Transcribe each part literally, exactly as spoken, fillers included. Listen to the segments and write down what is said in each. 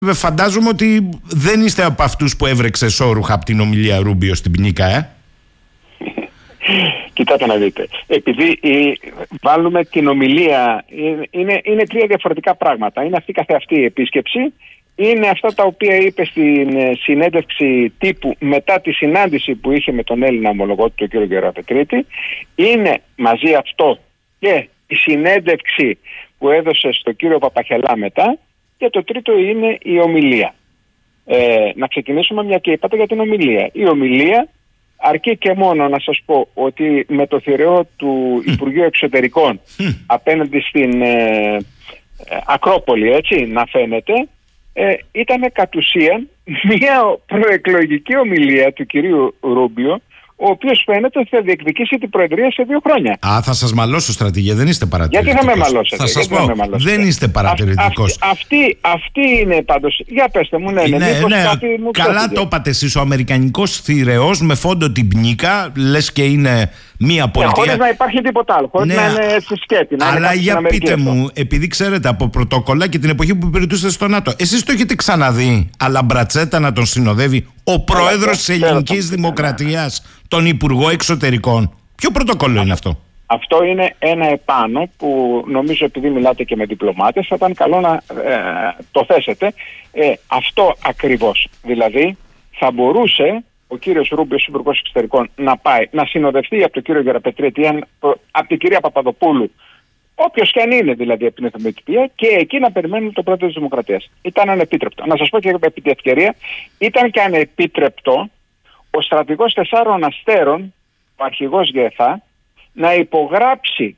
Φαντάζομαι ότι δεν είστε από αυτούς που έβρεξε σόρουχα από την ομιλία Ρούμπιο στην Πνίκα, ε? Κοιτάτε να δείτε. Επειδή η, βάλουμε την ομιλία, είναι, είναι τρία διαφορετικά πράγματα. Είναι αυτή καθεαυτή η επίσκεψη, είναι αυτά τα οποία είπε στην συνέντευξη τύπου μετά τη συνάντηση που είχε με τον Έλληνα ομολογό του, τον κύριο Γεραπετρίτη. Είναι μαζί αυτό και η συνέντευξη που έδωσε στον κύριο Παπαχελά μετά. Και το τρίτο είναι η ομιλία. Ε, να ξεκινήσουμε μια και είπατε για την ομιλία. Η ομιλία αρκεί και μόνο να σας πω ότι με το θηρεό του Υπουργείου Εξωτερικών απέναντι στην ε, Ακρόπολη, έτσι να φαίνεται, ε, ήταν κατ' ουσίαν μια προεκλογική ομιλία του κυρίου Ρούμπιο, ο οποίος φαίνεται ότι θα διεκδικήσει την προεδρία σε δύο χρόνια. Α, θα σας μαλώσω, στρατηγέ, δεν είστε παρατηρητικός. Γιατί θα με μαλώσετε? Θα σας πω, δεν είστε παρατηρητικός. Αυ, αυτή, αυτή είναι πάντως. Για πέστε μου, ναι, ναι, ναι, ναι, κάτι μου καλά πρόκειται. το είπατε εσείς, ο αμερικανικός θηρεός με φόντο την Πνίκα, λες και είναι μία πολιτεία. Χωρίς να υπάρχει τίποτα άλλο, χωρίς ναι, να είναι σκέτη. Να αλλά είναι για πείτε αυτό. μου, επειδή ξέρετε από πρωτόκολλα και την εποχή που υπηρετούσατε στο ΝΑΤΟ, εσείς το έχετε ξαναδεί, αλλά μπρατσέτα να τον συνοδεύει ο πρόεδρος της Ελληνικής Δημοκρατίας, τον Υπουργό Εξωτερικών? Ποιο πρωτόκολλο είναι αυτό? Αυτό είναι ένα επάνω που νομίζω, επειδή μιλάτε και με διπλωμάτες, θα ήταν καλό να ε, το θέσετε. Ε, αυτό ακριβώς. Δηλαδή θα μπορούσε ο κύριος Ρούμπιος, Υπουργός Εξωτερικών, να πάει να συνοδευτεί από τον κύριο Γεραπετρίτη, από την κυρία Παπαδοπούλου, όποιος και αν είναι δηλαδή από την εθνοτυπία, και εκεί να περιμένουν το πρόεδρο της Δημοκρατίας. Ήταν ανεπίτρεπτο. Να σας πω και επί τη ευκαιρία, ήταν και ανεπίτρεπτο ο στρατηγός Τεσσάρων Αστέρων, ο αρχηγός ΓΕΘΑ, να υπογράψει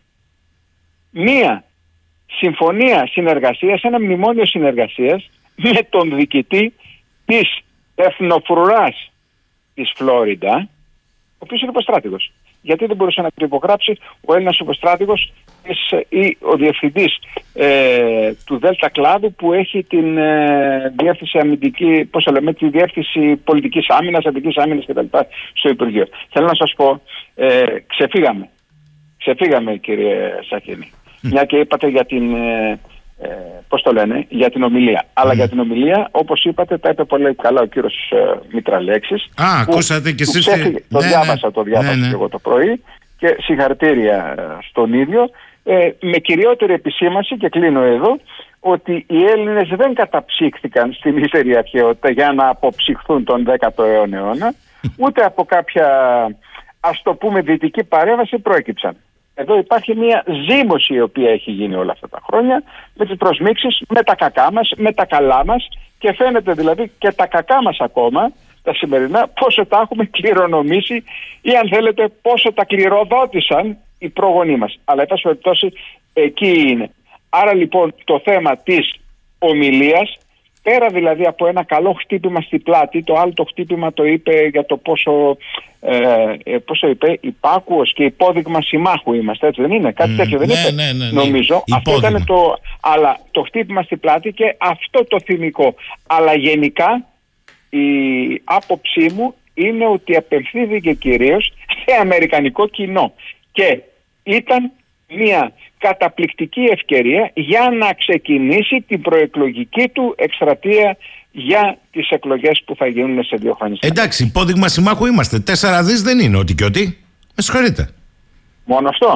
μία συμφωνία συνεργασίας, ένα μνημόνιο συνεργασίας με τον διοικητή της Εθνοφρουράς της Φλόριντα, ο οποίος είναι υποστράτηγος. Γιατί δεν μπορούσε να το υπογράψει ο Έλληνας υποστράτηγος ή ο διευθυντής ε, του Δέλτα Κλάδου, που έχει την ε, διεύθυνση αμυντική, πώς το λέμε, τη διεύθυνση πολιτικής άμυνας, αμυντικής άμυνας κτλ. Στο Υπουργείο. Θέλω να σας πω, ε, ξεφύγαμε. Ξεφύγαμε, κύριε Σαχίνη. Mm. Μια και είπατε για την, ε, ε, πώς το λένε, για την ομιλία. Mm. Αλλά για την ομιλία, όπως είπατε, τα είπε πολύ καλά ο κύριος ε, Μητραλέξης. Α, ακούσατε και εσείς. Το ναι, διάβασα, το διάβασα ναι, ναι. εγώ το πρωί, και συγχαρητήρια στον ίδιο. Ε, με κυριότερη επισήμανση, και κλείνω εδώ, ότι οι Έλληνες δεν καταψύχθηκαν στη μίζερη αρχαιότητα για να αποψυχθούν τον δέκατο αιώνα, ούτε από κάποια, ας το πούμε, δυτική παρέμβαση προέκυψαν. Εδώ υπάρχει μια ζήμωση η οποία έχει γίνει όλα αυτά τα χρόνια, με τις προσμίξεις, με τα κακά μας, με τα καλά μας, και φαίνεται δηλαδή και τα κακά μας ακόμα, τα σημερινά, πόσο τα έχουμε κληρονομήσει, ή αν θέλετε πόσο τα κληροδότησαν οι πρόγονοί μας. Αλλά εν πάση περιπτώσει εκεί είναι. Άρα λοιπόν το θέμα της ομιλίας, πέρα δηλαδή από ένα καλό χτύπημα στη πλάτη, το άλλο το χτύπημα το είπε για το πόσο, ε, πόσο είπε, υπάκουος και υπόδειγμα συμμάχου είμαστε, έτσι δεν είναι? Κάτι mm, τέτοιο δεν ναι, είπε? Ναι, ναι, ναι. Νομίζω υπόδειγμα. Αυτό ήταν το, αλλά το χτύπημα στη πλάτη και αυτό το θυμικό. Αλλά γενικά η άποψή μου είναι ότι απευθύνθηκε κυρίως σε αμερικανικό κοινό και ήταν μια καταπληκτική ευκαιρία για να ξεκινήσει την προεκλογική του εκστρατεία για τις εκλογές που θα γίνουν σε δύο χρόνια. Εντάξει, υπόδειγμα συμμάχου είμαστε. Τέσσερα δις δεν είναι ότι και ότι. Με συγχωρείτε. Μόνο αυτό.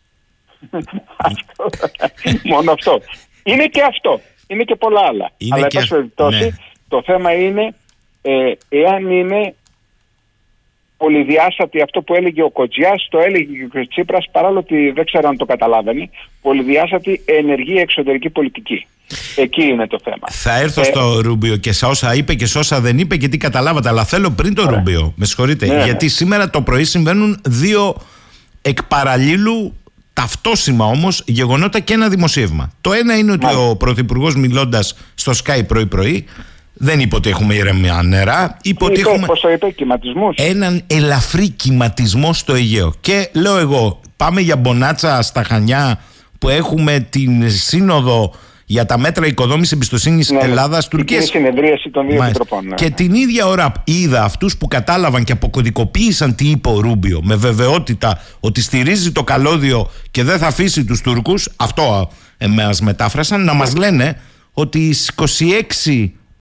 αυτό. Μόνο αυτό. Είναι και αυτό. Είναι και πολλά άλλα. Είναι αλλά και... εν πάση περιπτώσει, ναι. Το θέμα είναι ε, εάν είναι πολυδιάστατη, αυτό που έλεγε ο Κοτζιάς, το έλεγε και ο Τσίπρας, παρόλο ότι δεν ξέρω αν το καταλάβαινε, πολυδιάστατη ενεργή εξωτερική πολιτική. Εκεί είναι το θέμα. Θα έρθω ε, στο ε, Ρούμπιο και σε όσα είπε και σε όσα δεν είπε και τι καταλάβατε, αλλά θέλω πριν το ωραία. Ρούμπιο, με συγχωρείτε, ναι, γιατί ναι. σήμερα το πρωί συμβαίνουν δύο εκ παραλλήλου ταυτόσιμα όμως γεγονότα και ένα δημοσίευμα. Το ένα είναι ότι Μάλιστα. ο Πρωθυπουργός, μιλώντας στο Sky πρωί-πρωί, δεν είπε ότι έχουμε ηρεμία νερά. Είπε ότι έχουμε πώς το είπε, κυματισμούς. έναν ελαφρύ κυματισμό στο Αιγαίο. Και λέω εγώ, πάμε για μπονάτσα στα Χανιά που έχουμε την σύνοδο για τα μέτρα οικοδόμησης εμπιστοσύνης ναι, Ελλάδας-Τουρκίας. Είναι συνεδρίαση των δύο επιτροπών. Ναι. Και την ίδια ώρα είδα αυτούς που κατάλαβαν και αποκωδικοποίησαν τι είπε ο Ρούμπιο με βεβαιότητα ότι στηρίζει το καλώδιο και δεν θα αφήσει τους Τούρκους. Αυτό ε, μας μετάφρασαν να μας λένε ότι στις είκοσι έξι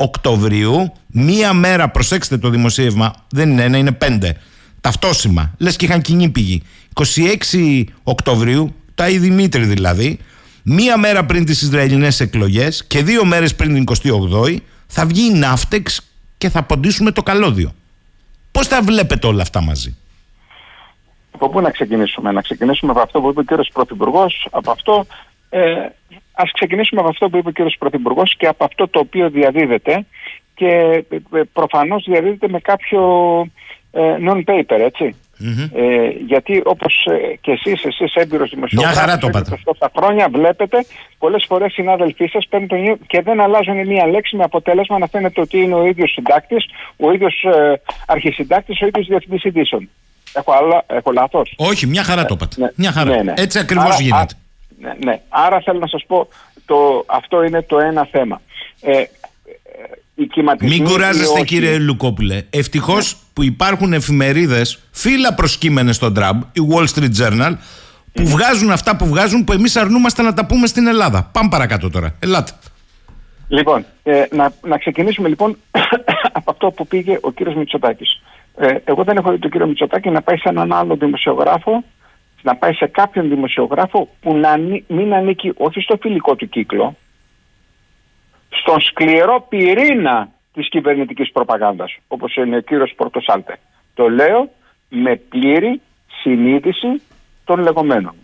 Οκτωβρίου, μία μέρα, προσέξτε το δημοσίευμα, δεν είναι ένα, είναι πέντε, ταυτόσημα, λες και είχαν κοινή πηγή. είκοσι έξι Οκτωβρίου, τα η Δημήτρη δηλαδή, μία μέρα πριν τις Ισραηλινές εκλογές και δύο μέρες πριν την εικοστή όγδοη, θα βγει η Ναύτεξ και θα ποντίσουμε το καλώδιο. Πώς τα βλέπετε όλα αυτά μαζί? Από πού να ξεκινήσουμε? Να ξεκινήσουμε από αυτό που είπε ο κύριος Πρωθυπουργός, από αυτό, ε, ας ξεκινήσουμε από αυτό που είπε ο κύριος Πρωθυπουργός και από αυτό το οποίο διαδίδεται, και ε, προφανώς διαδίδεται με κάποιο ε, non-paper, έτσι. Mm-hmm. Ε, γιατί όπως ε, και εσείς, εσείς έμπειρος δημοσιογράφος, αυτά τα χρόνια βλέπετε πολλές φορές συνάδελφοί σας παίρνουν τον ίδιο και δεν αλλάζουν μία λέξη, με αποτέλεσμα να φαίνεται ότι είναι ο ίδιος συντάκτης, ο ίδιος ε, αρχισυντάκτης, ο ίδιος διευθυντής ειδήσεων. Έχω, άλλα, έχω λάθος? Όχι, μια χαρά το είπατε. Ναι, μια χαρά. Ναι, ναι. Έτσι ακριβώς άρα, γίνεται. Α, ναι, ναι. Άρα θέλω να σας πω, το, αυτό είναι το ένα θέμα. Ε, Μην κουράζεστε όχι... κύριε Λουκόπουλε. Ευτυχώς ναι. που υπάρχουν εφημερίδες φύλλα προσκύμενες στον Τραμπ, η Wall Street Journal, που mm. βγάζουν αυτά που βγάζουν, που εμείς αρνούμαστε να τα πούμε στην Ελλάδα. Πάμε παρακάτω τώρα. Ελάτε. Λοιπόν, ε, να, να ξεκινήσουμε λοιπόν από αυτό που πήγε ο κύριος Μητσοτάκης. Ε, εγώ δεν έχω δει τον κύριο Μητσοτάκη να πάει σε έναν άλλο δημοσιογράφο, να πάει σε κάποιον δημοσιογράφο που να μην ανήκει όχι στο φιλικό του κύκλο, στον σκληρό πυρήνα της κυβερνητικής προπαγάνδας, όπως είναι ο κύριος Πορτοσάλτε. Το λέω με πλήρη συνείδηση των λεγόμενων.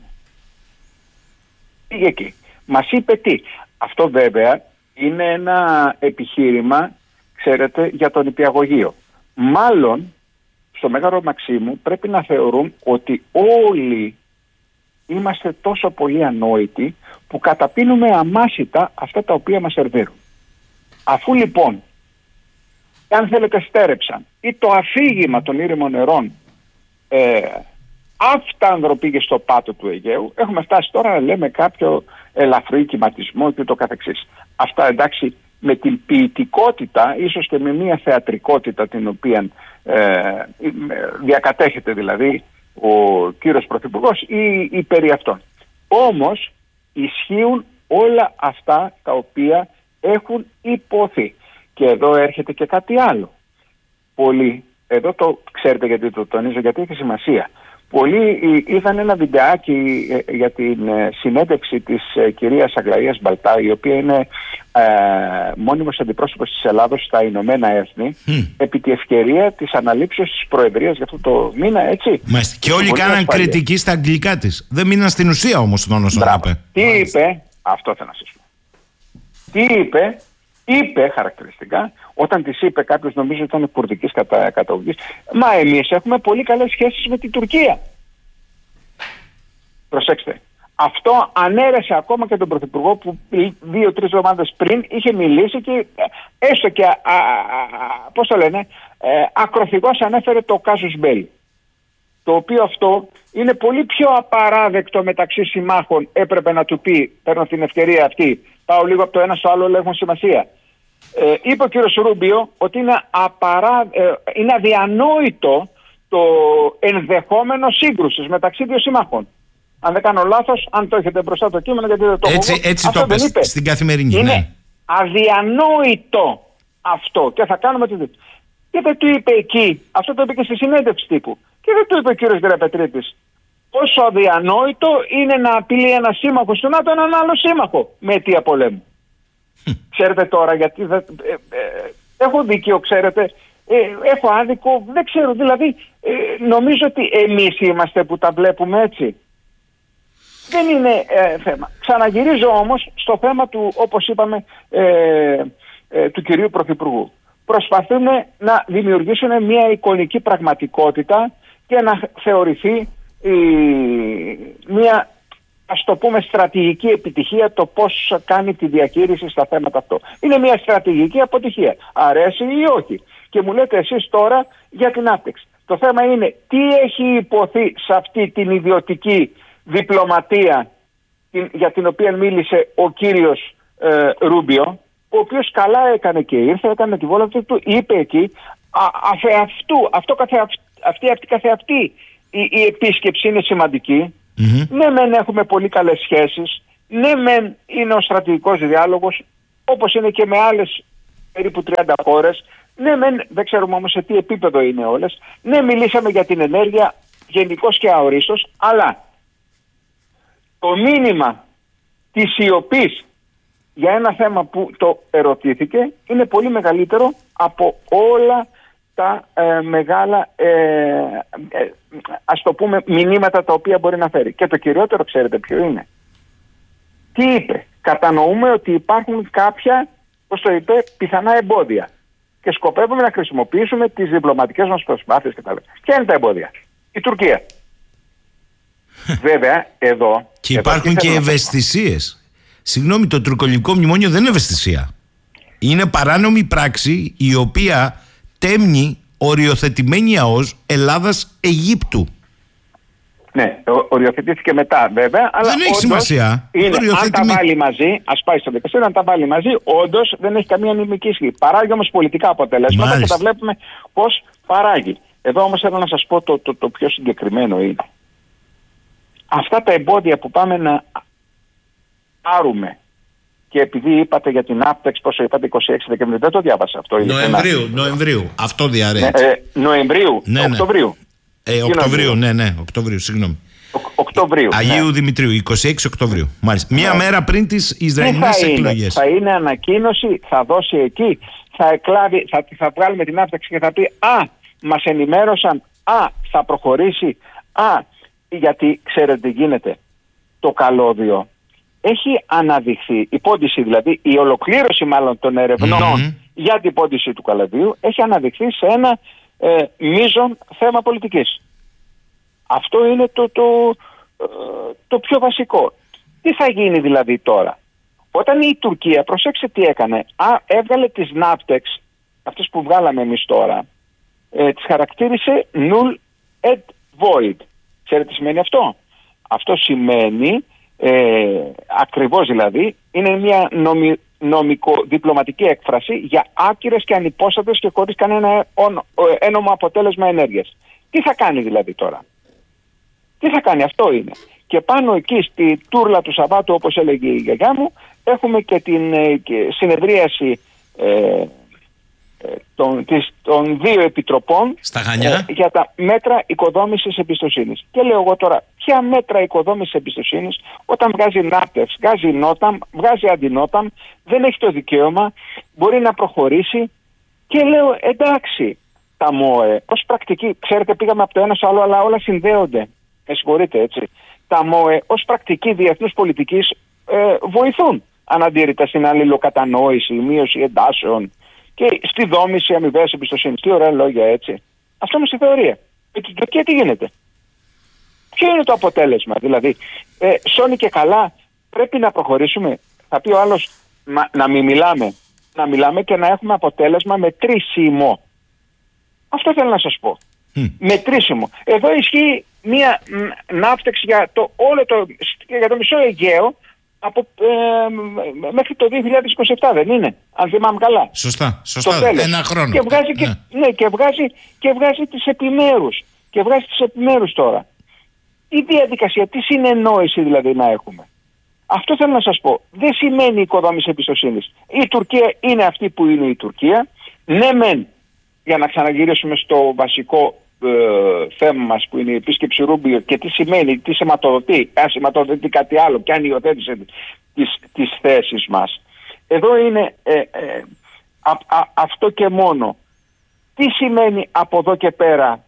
Πήγε εκεί. Μας είπε τι. Αυτό βέβαια είναι ένα επιχείρημα, ξέρετε, για τον νηπιαγωγείο. Μάλλον, στο Μέγαρο Μαξίμου πρέπει να θεωρούν ότι όλοι είμαστε τόσο πολύ ανόητοι που καταπίνουμε αμάσιτα αυτά τα οποία μας σερβίρουν. Αφού λοιπόν, αν θέλετε, στέρεψαν ή το αφήγημα των ήρεμων νερών ε, αυτάνδρο πήγε στο πάτο του Αιγαίου, έχουμε φτάσει τώρα να λέμε κάποιο ελαφρύ κυματισμό και το καθεξής. Αυτά εντάξει με την ποιητικότητα, ίσως και με μια θεατρικότητα την οποία ε, διακατέχεται δηλαδή ο κύριος Πρωθυπουργός ή, ή περί αυτών. Όμως ισχύουν όλα αυτά τα οποία έχουν υποθεί. Και εδώ έρχεται και κάτι άλλο. Πολλοί, εδώ το ξέρετε γιατί το τονίζω, γιατί έχει σημασία. Πολλοί είδαν ένα βιντεάκι για την συνέντευξη της κυρίας Αγλαΐας Μπαλτά, η οποία είναι ε, μόνιμος αντιπρόσωπος της Ελλάδος στα Ηνωμένα Έθνη, mm. επί τη ευκαιρία της αναλήψεως της προεδρίας για αυτό το μήνα, έτσι. Μάλιστα. Και όλοι κάναν κριτική στα αγγλικά της. Δεν μείναν στην ουσία όμως τον όσο είπε. Τι Μάλιστα. είπε, αυτό θέλω να σας πω. Τι είπε, είπε χαρακτηριστικά, όταν της είπε κάποιος, νομίζω ότι ήταν κουρδικής κατα, καταγωγής, μα εμείς έχουμε πολύ καλές σχέσεις με την Τουρκία. Προσέξτε. Αυτό ανέρεσε ακόμα και τον Πρωθυπουργό που δύο-τρεις εβδομάδες πριν είχε μιλήσει και έστω και, α, α, α, πώς το λένε, ε, ακροθυγώς ανέφερε το κάζους μπέλι. Το οποίο αυτό είναι πολύ πιο απαράδεκτο μεταξύ συμμάχων. Έπρεπε να του πει, παίρνω την ευκαιρία αυτή, πάω λίγο από το ένα στο άλλο, αλλά έχουν σημασία. Ε, είπε ο κύριος Ρούμπιο ότι είναι, απαρά, ε, είναι αδιανόητο το ενδεχόμενο σύγκρουσης μεταξύ δύο συμμάχων. Αν δεν κάνω λάθος, αν το έχετε μπροστά το κείμενο, γιατί δεν το έτσι, έχω. Έτσι το πες στην Καθημερινή. Είναι ναι. αδιανόητο αυτό και θα κάνουμε τη δουλειά. Και δεν του είπε εκεί, αυτό το είπε και στη συνέντευξη τύπου. Και δεν του είπε ο κύριος Γεραπετρίτης πόσο αδιανόητο είναι να απειλεί ένα σύμμαχο στο ΝΑΤΟ έναν άλλο σύμμαχο με αιτία πολέμου. Ξέρετε τώρα γιατί δεν, ε, ε, έχω δίκιο, ξέρετε, ε, έχω άδικο, δεν ξέρω, δηλαδή ε, νομίζω ότι εμείς είμαστε που τα βλέπουμε έτσι. Δεν είναι ε, θέμα. Ξαναγυρίζω όμως στο θέμα του, όπως είπαμε, ε, ε, του κυρίου Πρωθυπουργού. Προσπαθούν να δημιουργήσουν μια εικονική πραγματικότητα και να θεωρηθεί ε, μια, ας το πούμε, στρατηγική επιτυχία το πώς κάνει τη διαχείριση στα θέματα αυτό. Είναι μια στρατηγική αποτυχία. Αρέσει ή όχι. Και μου λέτε εσείς τώρα για την άπτυξη. Το θέμα είναι τι έχει υποθεί σε αυτή την ιδιωτική διπλωματία την, για την οποία μίλησε ο κύριος ε, Ρούμπιο, ο οποίος καλά έκανε και ήρθε, έκανε τη βόλα του, είπε εκεί, α, αφεαυτού, αυτό καθεαυτ, αυτή, αυτή καθεαυτή η, η επίσκεψη είναι σημαντική. Mm-hmm. Ναι μεν έχουμε πολύ καλές σχέσεις, ναι μεν είναι ο στρατηγικός διάλογος, όπως είναι και με άλλες περίπου τριάντα χώρες. Ναι, μεν, δεν ξέρουμε όμως σε τι επίπεδο είναι όλες. Ναι, μιλήσαμε για την ενέργεια γενικώς και αορίστως, αλλά το μήνυμα της σιωπής για ένα θέμα που το ερωτήθηκε είναι πολύ μεγαλύτερο από όλα τα ε, μεγάλα ε, ε, ας το πούμε μηνύματα τα οποία μπορεί να φέρει. Και το κυριότερο ξέρετε ποιο είναι? Τι είπε? Κατανοούμε ότι υπάρχουν κάποια, πώς το είπε, πιθανά εμπόδια και σκοπεύουμε να χρησιμοποιήσουμε τις διπλωματικές μας προσπάθειες κτλ. Ποια είναι τα εμπόδια? Η Τουρκία. Βέβαια εδώ... Και υπάρχουν εδώ, και ευαισθησίες. Συγγνώμη, το τουρκολιβικό μνημόνιο δεν είναι ευαισθησία. Είναι παράνομη πράξη η οποία τέμνει οριοθετημένη ΑΟΣ Ελλάδας-Αιγύπτου. Ναι, οριοθετήθηκε μετά βέβαια, αλλά δεν έχει σημασία. Είναι, αν τα βάλει μαζί, ας πάει στο δικαστήριο, αν τα βάλει μαζί, όντως δεν έχει καμία νομική ισχύ. Παράγει όμως πολιτικά αποτελέσματα. Μάλιστα. Και τα βλέπουμε πώς παράγει. Εδώ όμως θέλω να σας πω το, το, το πιο συγκεκριμένο είναι. Αυτά τα εμπόδια που πάμε να πάρουμε, και επειδή είπατε για την Άπτεξ, πόσο είπατε, είκοσι έξι Δεκεμβρίου, δεν το διάβασα αυτό. Νοεμβρίου, Νοεμβρίου. Αυτό διαρρέει. Ναι, ε, Νοεμβρίου, ναι, ναι. Οκτωβρίου. Ε, Οκτωβρίου, ναι, ναι, Οκτωβρίου, συγγνώμη. Ο, Οκτωβρίου. Αγίου ναι. Δημητρίου, είκοσι έξι Οκτωβρίου. Μάλιστα. Μία ναι. μέρα πριν τις Ισραηλινές εκλογές. Θα είναι ανακοίνωση, θα δώσει εκεί, θα εκλάβει, θα, θα βγάλουμε την Άπτεξ και θα πει «Α, μας ενημέρωσαν, α, θα προχωρήσει, α». Γιατί ξέρετε τι γίνεται? Το καλώδιο έχει αναδειχθεί, η πόντιση δηλαδή, η ολοκλήρωση μάλλον των ερευνών mm-hmm. για την πόντιση του καλωδίου έχει αναδειχθεί σε ένα ε, μείζον θέμα πολιτικής. Αυτό είναι το, το, ε, το πιο βασικό. Τι θα γίνει δηλαδή τώρα? Όταν η Τουρκία, προσέξτε τι έκανε, α, έβγαλε τις ναύτεξ, αυτές που βγάλαμε εμείς τώρα, ε, τις χαρακτήρισε null et void. Ξέρετε τι σημαίνει αυτό? Αυτό σημαίνει ε, ακριβώς δηλαδή, είναι μια νομι, νομικο-διπλωματική έκφραση για άκυρες και ανυπόστατες και χωρίς κανένα ένομο αποτέλεσμα ενέργειας. Τι θα κάνει δηλαδή τώρα? Τι θα κάνει? Αυτό είναι. Και πάνω εκεί στη τούρλα του Σαββάτου, όπως έλεγε η γιαγιά μου, έχουμε και την ε, και συνεδρίαση ε, Των, της, των δύο επιτροπών ε, για τα μέτρα οικοδόμησης εμπιστοσύνης. Και λέω εγώ τώρα, ποια μέτρα οικοδόμησης εμπιστοσύνης, όταν βγάζει νάπτευς, βγάζει νόταμ, βγάζει αντινόταμ, δεν έχει το δικαίωμα, μπορεί να προχωρήσει. Και λέω εντάξει, τα ΜΟΕ ως πρακτική, ξέρετε πήγαμε από το ένα στο άλλο, αλλά όλα συνδέονται, με συγχωρείτε έτσι, τα ΜΟΕ ως πρακτική διεθνούς πολιτικής ε, βοηθούν αναντήρητα στην αλληλοκατανόηση, μείωση εντάσεων και στη δόμηση αμοιβαίας εμπιστοσύνης. Τι ωραία λόγια, έτσι. Αυτό είναι στη θεωρία. Και στην Τουρκία τι γίνεται? Ποιο είναι το αποτέλεσμα? Δηλαδή, ε, σώνει και καλά, πρέπει να προχωρήσουμε. Θα πει ο άλλος να, να μην μιλάμε. Να μιλάμε και να έχουμε αποτέλεσμα μετρήσιμο. Αυτό θέλω να σας πω. Mm. Μετρήσιμο. Εδώ ισχύει μία ναύτεξ για το, όλο το, για το μισό Αιγαίο, από, ε, μέχρι το δύο χιλιάδες είκοσι επτά, δεν είναι? Αν θυμάμαι καλά. Σωστά, σωστά. Ένα χρόνο. Και βγάζει, ναι. Και, ναι, και βγάζει, και βγάζει τις επιμέρους. Και βγάζει τις επιμέρους τώρα. Η διαδικασία, τι συνεννόηση δηλαδή να έχουμε? Αυτό θέλω να σας πω. Δεν σημαίνει οικοδόμηση εμπιστοσύνης. Η Τουρκία είναι αυτή που είναι η Τουρκία. Ναι μεν, για να ξαναγυρίσουμε στο βασικό ε, θέμα μας που είναι η επίσκεψη Ρούμπιο και τι σημαίνει, τι σηματοδοτεί, αν σηματοδοτεί κάτι άλλο και αν υιοθέτησε τις, τις θέσεις μας. Εδώ είναι ε, ε, α, α, αυτό και μόνο. Τι σημαίνει από εδώ και πέρα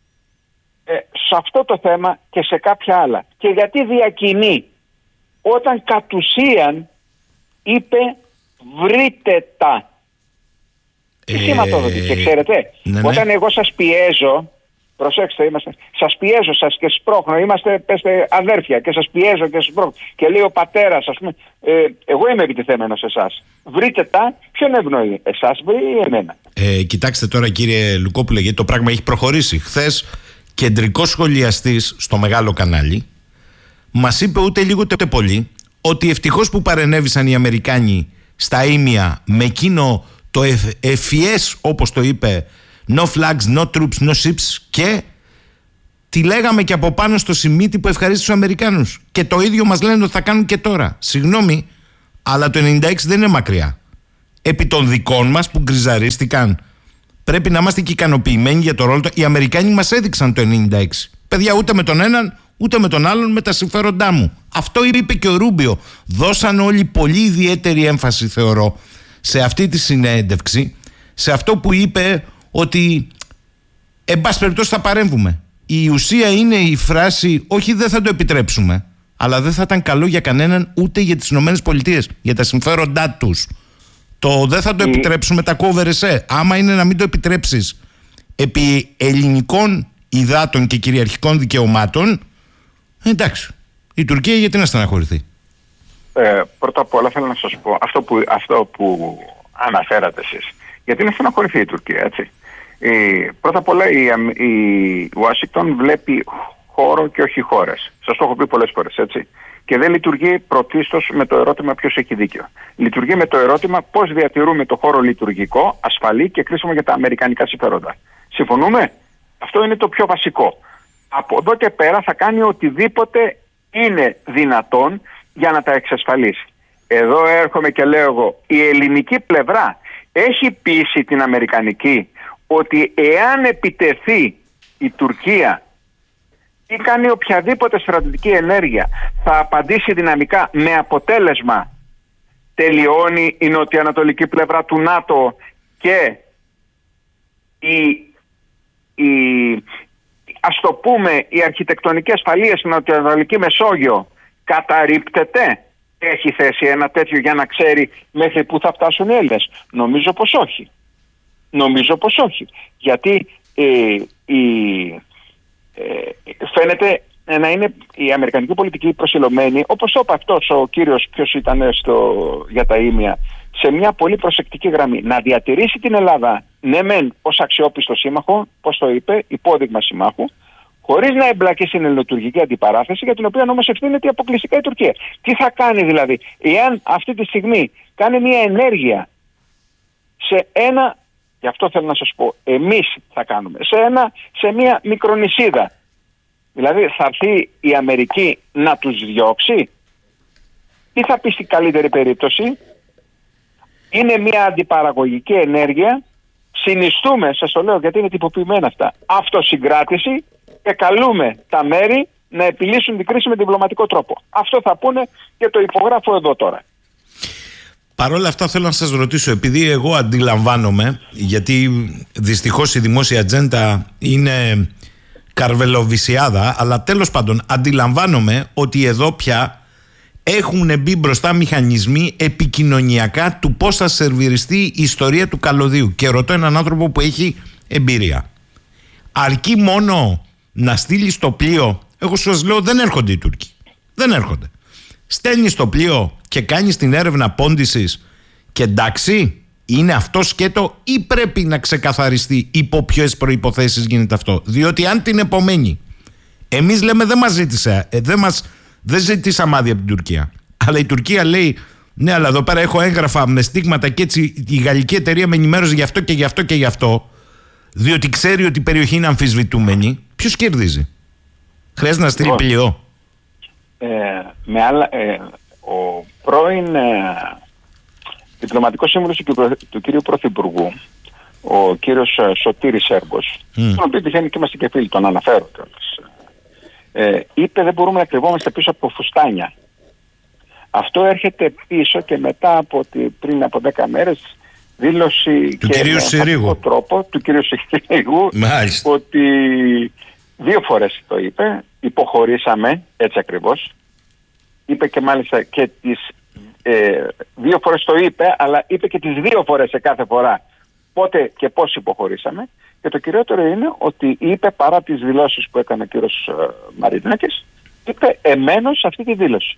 ε, σε αυτό το θέμα και σε κάποια άλλα? Και γιατί διακινεί όταν κατ' ουσίαν είπε βρείτε τα? Τι σηματοδοτεί? Και ξέρετε, ναι, ναι. Όταν εγώ σας πιέζω, προσέξτε, είμαστε, σας πιέζω σας και σπρώχνω, είμαστε πέστε, αδέρφια και σας πιέζω και σπρώχνω και λέει ο πατέρας, ας πούμε, ε, εγώ είμαι επιτεθέμενος σε εσάς. Βρείτε τα, ποιον ευνοεί, εσάς βρει ή εμένα? Ε, κοιτάξτε τώρα κύριε Λουκόπουλε, γιατί το πράγμα έχει προχωρήσει. Χθες κεντρικός σχολιαστής στο μεγάλο κανάλι μας είπε ούτε λίγο ούτε πολύ ότι ευτυχώς που παρενέβησαν οι Αμερικάνοι στα ήμια με εκείνο το ευφυές, όπως το είπε, no flags, no troops, no ships, και τη λέγαμε και από πάνω στο σημείτι που ευχαρίστησε τους Αμερικάνους. Και το ίδιο μας λένε ότι θα κάνουν και τώρα. Συγγνώμη, αλλά το ενενήντα έξι δεν είναι μακριά. επί των δικών μας που γκριζαρίστηκαν. Πρέπει να είμαστε και ικανοποιημένοι για το ρόλο του. Οι Αμερικάνοι μας έδειξαν το ενενήντα έξι. Παιδιά, ούτε με τον έναν ούτε με τον άλλον με τα συμφέροντά μου. Αυτό είπε και ο Ρούμπιο. Δώσαν όλοι πολύ ιδιαίτερη έμφαση, θεωρώ, σε αυτή τη συνέντευξη, σε αυτό που είπε ότι εν πάση περιπτώσει θα παρέμβουμε. Η ουσία είναι η φράση όχι δεν θα το επιτρέψουμε, αλλά δεν θα ήταν καλό για κανέναν, ούτε για τις Ηνωμένες Πολιτείες, για τα συμφέροντά τους. Το δεν θα το επιτρέψουμε τα κόβερεσέ. Άμα είναι να μην το επιτρέψεις επί ελληνικών υδάτων και κυριαρχικών δικαιωμάτων, εντάξει, η Τουρκία γιατί να στεναχωρηθεί? Ε, πρώτα απ' όλα θέλω να σας πω αυτό που, αυτό που αναφέρατε εσείς. Γιατί να στεναχωρηθεί η Τουρκία, έτσι? Ε, πρώτα απ' όλα η, η Ουάσιγκτον βλέπει χώρο και όχι χώρες. Σας το έχω πει πολλές φορές, έτσι. Και δεν λειτουργεί πρωτίστως με το ερώτημα ποιος έχει δίκιο. Λειτουργεί με το ερώτημα πώς διατηρούμε το χώρο λειτουργικό, ασφαλή και κρίσιμο για τα αμερικανικά συμφέροντα. Συμφωνούμε? Αυτό είναι το πιο βασικό. Από εδώ και πέρα θα κάνει οτιδήποτε είναι δυνατόν για να τα εξασφαλίσει. Εδώ έρχομαι και λέω εγώ, η ελληνική πλευρά έχει πείσει την αμερικανική ότι εάν επιτεθεί η Τουρκία ή κάνει οποιαδήποτε στρατιωτική ενέργεια θα απαντήσει δυναμικά, με αποτέλεσμα τελειώνει η νοτιοανατολική πλευρά του ΝΑΤΟ και η, η, ας το πούμε, η αρχιτεκτονική ασφαλεία στην νοτιοανατολική Μεσόγειο καταρρίπτεται? Έχει θέσει ένα τέτοιο για να ξέρει μέχρι πού θα φτάσουν οι Έλληνες? Νομίζω πως όχι. Νομίζω πως όχι. Γιατί ε, η, ε, φαίνεται να είναι η αμερικανική πολιτική προσιλωμένη, όπως το είπε αυτός ο κύριος, ποιος ήταν στο, για τα ίμια, σε μια πολύ προσεκτική γραμμή. Να διατηρήσει την Ελλάδα, ναι μεν ως αξιόπιστο σύμμαχο, πώς το είπε, υπόδειγμα συμμάχου, χωρίς να εμπλακεί στην ελληνοτουρκική αντιπαράθεση, για την οποία όμως ευθύνεται αποκλειστικά η Τουρκία. Τι θα κάνει δηλαδή, εάν αυτή τη στιγμή κάνει μια ενέργεια σε ένα, γι' αυτό θέλω να σας πω, εμείς θα κάνουμε, σε, ένα, σε μια μικρονησίδα. Δηλαδή θα έρθει η Αμερική να τους διώξει? Τι θα πει στην καλύτερη περίπτωση? Είναι μια αντιπαραγωγική ενέργεια. Συνιστούμε, σας το λέω γιατί είναι τυποποιημένα αυτά, αυτοσυγκράτηση, και καλούμε τα μέρη να επιλύσουν την κρίση με διπλωματικό τρόπο. Αυτό θα πούνε και το υπογράφω εδώ τώρα. Παρ' όλα αυτά θέλω να σας ρωτήσω, επειδή εγώ αντιλαμβάνομαι, γιατί δυστυχώς η δημόσια ατζέντα είναι καρβελοβυσιάδα, αλλά τέλος πάντων αντιλαμβάνομαι ότι εδώ πια έχουν μπει μπροστά μηχανισμοί επικοινωνιακά του πώς θα σερβιριστεί η ιστορία του καλωδίου, και ρωτώ έναν άνθρωπο που έχει εμπειρία. Αρκεί μόνο να στείλει το πλοίο? Εγώ σας λέω δεν έρχονται οι Τούρκοι, δεν έρχονται. Στέλνει το πλοίο και κάνει την έρευνα πόντισης και εντάξει, είναι αυτό σκέτο, ή πρέπει να ξεκαθαριστεί υπό ποιες προϋποθέσεις γίνεται αυτό? Διότι αν την επομένη εμείς λέμε δεν μας ζήτησε, ε, δεν, μας, δεν ζητήσαμε άδεια από την Τουρκία, αλλά η Τουρκία λέει ναι, αλλά εδώ πέρα έχω έγγραφα με στίγματα και έτσι η γαλλική εταιρεία με ενημέρωσε γι' αυτό και γι' αυτό και γι' αυτό, διότι ξέρει ότι η περιοχή είναι αμφισβητούμενη, ποιος κερδίζει? Χρειάζεται να στείλει πλοίο? Ε, με άλλα, ε, ο πρώην ε, διπλωματικός σύμβουλος του, του κύριου Πρωθυπουργού, ο κύριος Σωτήρης Σέρμπος, mm. τον οποίο τυχαίνει και είμαστε και φίλοι, τον αναφέρω κιόλας, ε, είπε δεν μπορούμε να κρυβόμαστε πίσω από φουστάνια. Αυτό έρχεται πίσω και μετά από ότι πριν από δέκα μέρες δήλωση του και κυρίου Συρίγου τρόπο του κυρίου Συρίγου ότι δύο φορές το είπε, υποχωρήσαμε, έτσι ακριβώς. Είπε και μάλιστα και τις ε, δύο φορές το είπε, αλλά είπε και τις δύο φορές σε κάθε φορά πότε και πώς υποχωρήσαμε. Και το κυριότερο είναι ότι είπε, παρά τις δηλώσεις που έκανε ο κύριος ε, Μαρινάκης, είπε εμένω σε αυτή τη δήλωση.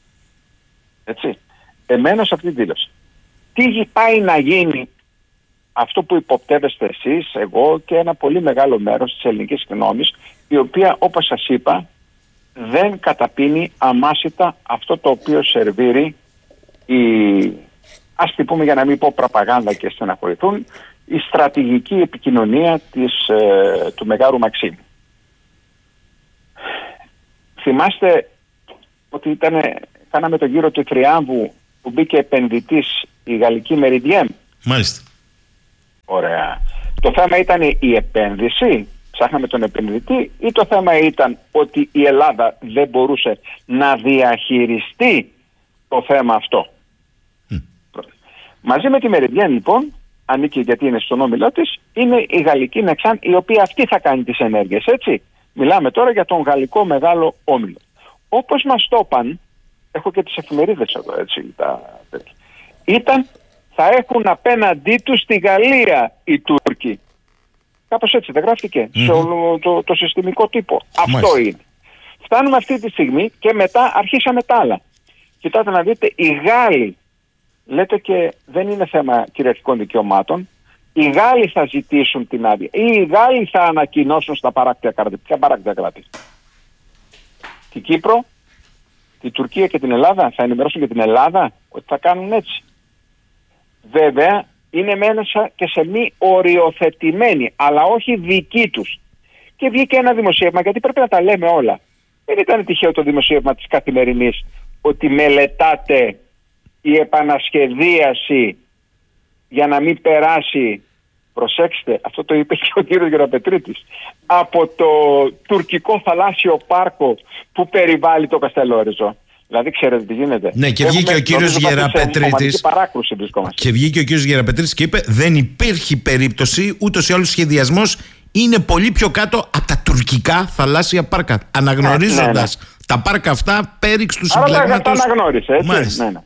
Έτσι, εμένω σε αυτή τη δήλωση. Τι πάει να γίνει αυτό που υποπτεύεστε εσείς, εγώ και ένα πολύ μεγάλο μέρος της ελληνικής γνώμης, η οποία, όπως σας είπα, δεν καταπίνει αμάσιτα αυτό το οποίο σερβίρει η, ας τη πούμε για να μην πω προπαγάνδα και στεναχωρηθούν, η στρατηγική επικοινωνία της, ε, του Μεγάρου Μαξίμου. Θυμάστε ότι ήταν, κάναμε τον γύρο του Τριάμβου που μπήκε επενδυτής η γαλλική Meridian. Μάλιστα. Ωραία. Το θέμα ήταν η επένδυση, ψάχναμε τον επενδυτή, ή το θέμα ήταν ότι η Ελλάδα δεν μπορούσε να διαχειριστεί το θέμα αυτό. Mm. Μαζί με τη Meridian λοιπόν, ανήκει γιατί είναι στον όμιλό της, είναι η γαλλική Nexan, η οποία αυτή θα κάνει τις ενέργειες, έτσι. Μιλάμε τώρα για τον γαλλικό μεγάλο όμιλο. Όπως μας το είπαν, έχω και τις εφημερίδες εδώ, έτσι, τα τέτοια. Ήταν, θα έχουν απέναντί τους στη Γαλλία οι Τούρκοι. Κάπως έτσι δεν γράφτηκε mm-hmm. σε όλο το, το συστημικό τύπο. Μάλιστα. Αυτό είναι. Φτάνουμε αυτή τη στιγμή και μετά αρχίσαμε τα άλλα. Κοιτάτε να δείτε, οι Γάλλοι, λέτε και δεν είναι θέμα κυριαρχικών δικαιωμάτων, οι Γάλλοι θα ζητήσουν την άδεια ή οι Γάλλοι θα ανακοινώσουν στα παράκτια κράτη. Ποια παράκτια κράτη? Την Κύπρο, την Τουρκία και την Ελλάδα. Θα ενημερώσουν και την Ελλάδα ότι θα κάνουν έτσι. Βέβαια είναι μέσα και σε μη οριοθετημένη, αλλά όχι δική τους. Και βγήκε ένα δημοσίευμα, γιατί πρέπει να τα λέμε όλα. Δεν ήταν τυχαίο το δημοσίευμα της Καθημερινής ότι μελετάτε η επανασχεδίαση για να μην περάσει, προσέξτε, αυτό το είπε και ο κύριος Γεραπετρίτης, από το τουρκικό θαλάσσιο πάρκο που περιβάλλει το Καστελόριζο. Δηλαδή, ξέρετε τι γίνεται. Ναι, και βγήκε ο κύριος Γεραπετρίτης. Και βγήκε ο κύριος Γεραπετρίτης και είπε: δεν υπήρχε περίπτωση, ούτως ή άλλως σχεδιασμός είναι πολύ πιο κάτω από τα τουρκικά θαλάσσια πάρκα. Αναγνωρίζοντας ναι, ναι, ναι. τα πάρκα αυτά πέριξ του συμπλέγματος. Άρα τα αναγνώρισε, έτσι. Μάλιστα. Ναι, ναι.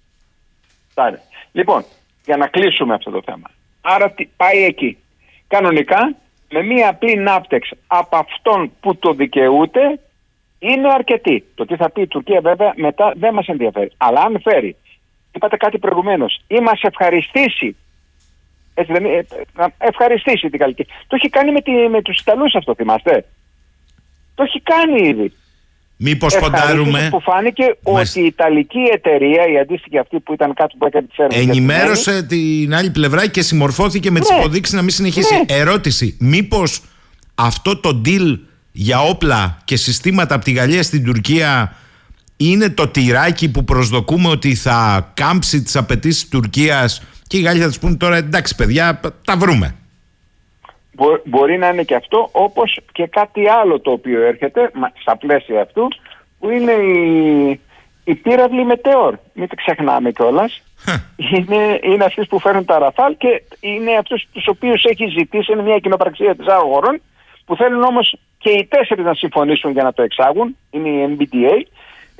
Άρα. Λοιπόν, για να κλείσουμε αυτό το θέμα. Άρα πάει εκεί. Κανονικά, με μία απλή ναύτεξ από αυτόν που το δικαιούται, είναι αρκετή. Το τι θα πει η Τουρκία βέβαια μετά δεν μας ενδιαφέρει. Αλλά αν φέρει, είπατε κάτι προηγουμένως, ή μας ευχαριστήσει, έτσι δεν είναι, ευχαριστήσει την Γαλλική. Το έχει κάνει με, τη, με τους Ιταλούς αυτό, θυμάστε. Το έχει κάνει ήδη. Μήπως ποντάρουμε. Που φάνηκε Μάλιστα. ότι η Ιταλική εταιρεία, η αντίστοιχη αυτή που ήταν κάτω που έκανε τις έρευνες, ενημέρωσε την άλλη πλευρά και συμμορφώθηκε με ναι. τις υποδείξεις να μην συνεχίσει. Ναι. Ερώτηση, μήπως αυτό το deal για όπλα και συστήματα από τη Γαλλία στην Τουρκία είναι το τυράκι που προσδοκούμε ότι θα κάμψει τις απαιτήσεις της Τουρκίας και οι Γάλλοι θα τους πούνε τώρα εντάξει παιδιά τα βρούμε? Μπο, μπορεί να είναι και αυτό, όπως και κάτι άλλο το οποίο έρχεται στα πλαίσια αυτού, που είναι η, η πύραυλη Μετεώρ. Μην το ξεχνάμε κιόλας. είναι, είναι αυτοί που φέρνουν τα Ραφάλ και είναι αυτούς τους οποίους έχει ζητήσει, είναι μια κοινοπραξία της αγορών, που θέλουν όμως και οι τέσσερις να συμφωνήσουν για να το εξάγουν. Είναι η εμ μπι τι έι,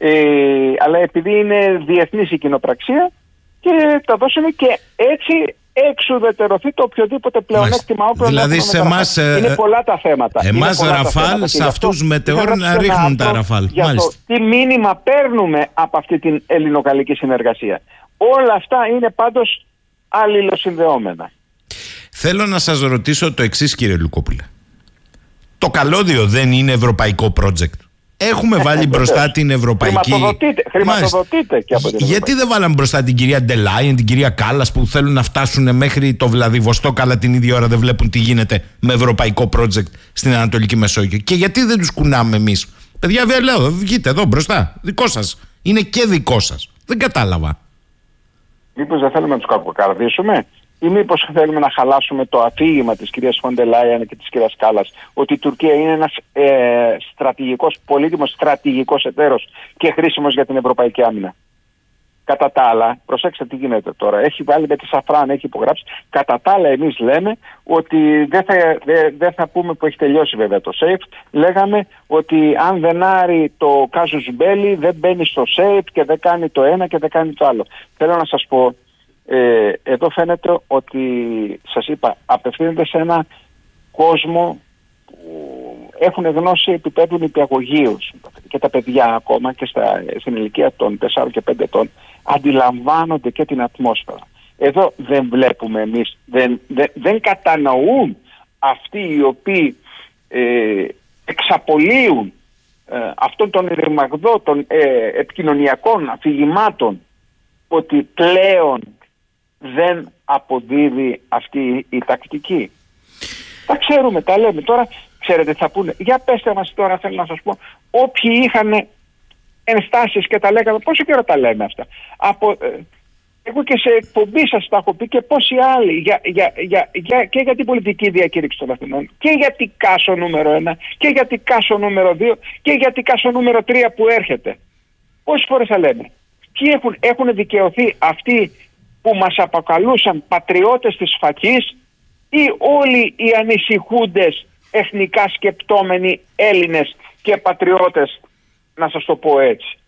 ε, αλλά επειδή είναι διεθνής η κοινοπραξία και τα δώσουν και έτσι εξουδετερωθεί το οποιοδήποτε πλεονέκτημα όπλων. Δηλαδή σε εμάς, είναι πολλά τα θέματα. Εμάς Ραφάλ, σε αυτούς Μετεώρ να ρίχνουν τα Ραφάλ. Για το τι μήνυμα παίρνουμε από αυτή την ελληνογαλλική συνεργασία. Όλα αυτά είναι πάντως αλληλοσυνδεόμενα. Θέλω να σας ρωτήσω το εξής, κύριε Λουκόπουλε. Το καλώδιο δεν είναι ευρωπαϊκό project? Έχουμε βάλει μπροστά την ευρωπαϊκή. Χρηματοδοτείται, χρηματοδοτείται και από την Γιατί ευρωπαϊκή. δεν βάλαμε μπροστά την κυρία Ντελάιεν, την κυρία Κάλλας που θέλουν να φτάσουν μέχρι το Βλαδιβοστόκ, αλλά την ίδια ώρα δεν βλέπουν τι γίνεται με ευρωπαϊκό project στην Ανατολική Μεσόγειο? Και γιατί δεν τους κουνάμε εμείς? Παιδιά, δεν λέω, βγείτε εδώ μπροστά. Δικό σας. Είναι και δικό σας. Δεν κατάλαβα. Μήπως δεν θέλουμε να τους κακοκαρδίσουμε? Ή μήπως θέλουμε να χαλάσουμε το αφήγημα της κυρίας Φον ντερ Λάιεν και της κυρίας Κάλλας ότι η Τουρκία είναι ένας ε, στρατηγικός, πολύτιμος στρατηγικός εταίρος και χρήσιμος για την ευρωπαϊκή άμυνα? Κατά τα άλλα, προσέξτε τι γίνεται τώρα. Έχει βάλει με τη Σαφράν, έχει υπογράψει. Κατά τα άλλα, εμείς λέμε ότι δεν θα, δε, δε θα πούμε που έχει τελειώσει βέβαια το ΣΕΙΦ. Λέγαμε ότι αν δεν άρει το κάζους μπέλι, δεν μπαίνει στο ΣΕΙΦ και δεν κάνει το ένα και δεν κάνει το άλλο. Θέλω να σας πω. Ε, εδώ φαίνεται ότι, σας είπα, απευθύνεται σε ένα κόσμο που έχουν γνώση επίπεδου νηπιαγωγείου και τα παιδιά ακόμα και στα, στην ηλικία των τεσσάρων και πέντε ετών αντιλαμβάνονται και την ατμόσφαιρα. Εδώ δεν βλέπουμε εμείς, δεν, δεν, δεν κατανοούν αυτοί οι οποίοι ε, εξαπολύουν ε, αυτών των ρημαγδών των ε, επικοινωνιακών αφηγημάτων ότι πλέον δεν αποδίδει αυτή η τακτική. Τα ξέρουμε, τα λέμε. Τώρα ξέρετε θα πούνε, για πέστε μας τώρα, θέλω να σας πω, όποιοι είχαν ενστάσεις και τα λέγαμε. Πόσο καιρό τα λέμε αυτά. Από, ε, εγώ και σε εκπομπή σας τα έχω πει και πόσοι άλλοι για, για, για, για, και για την πολιτική διακήρυξη των Αθηνών και για την Κάσο νούμερο ένα και για την Κάσο νούμερο δύο και για την Κάσο νούμερο τρία που έρχεται. Πόσες φορές θα λέμε. Ποιοι έχουν, έχουν δικαιωθεί αυτοί που μας αποκαλούσαν πατριώτες της φακής ή όλοι οι ανησυχούντες εθνικά σκεπτόμενοι Έλληνες και πατριώτες, να σας το πω έτσι.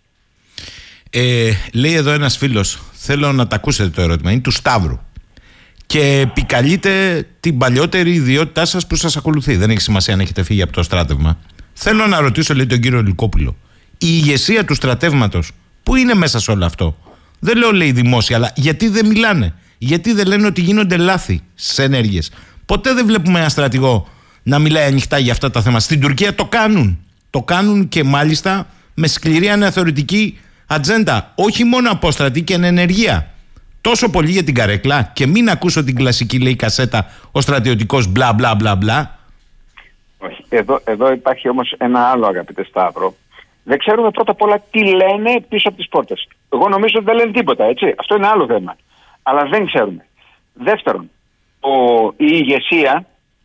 Ε, λέει εδώ ένας φίλος, θέλω να τα ακούσετε το ερώτημα, είναι του Σταύρου και επικαλείται την παλιότερη ιδιότητά σας που σας ακολουθεί. Δεν έχει σημασία αν έχετε φύγει από το στράτευμα. Θέλω να ρωτήσω, λέει, τον κύριο Λυκόπουλο, η ηγεσία του στρατεύματος που είναι μέσα σε όλο αυτό? Δεν λέω, λέει, δημόσια, αλλά γιατί δεν μιλάνε? Γιατί δεν λένε ότι γίνονται λάθη στις ενέργειες? Ποτέ δεν βλέπουμε ένα στρατηγό να μιλάει ανοιχτά για αυτά τα θέματα. Στην Τουρκία το κάνουν. Το κάνουν και μάλιστα με σκληρή αναθεωρητική ατζέντα. Όχι μόνο απόστρατη και εν ενεργεία. Τόσο πολύ για την καρέκλα και μην ακούσω την κλασική, λέει, κασέτα, ο στρατιωτικός μπλα μπλα μπλα μπλα. Όχι. Εδώ, εδώ υπάρχει όμως ένα άλλο, αγαπητέ Σταύρο. Δεν ξέρουμε πρώτα απ' όλα τι λένε πίσω από τις πόρτες. Εγώ νομίζω ότι δεν λένε τίποτα, έτσι. Αυτό είναι άλλο θέμα. Αλλά δεν ξέρουμε. Δεύτερον, ο, η ηγεσία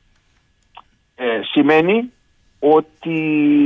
ε, σημαίνει ότι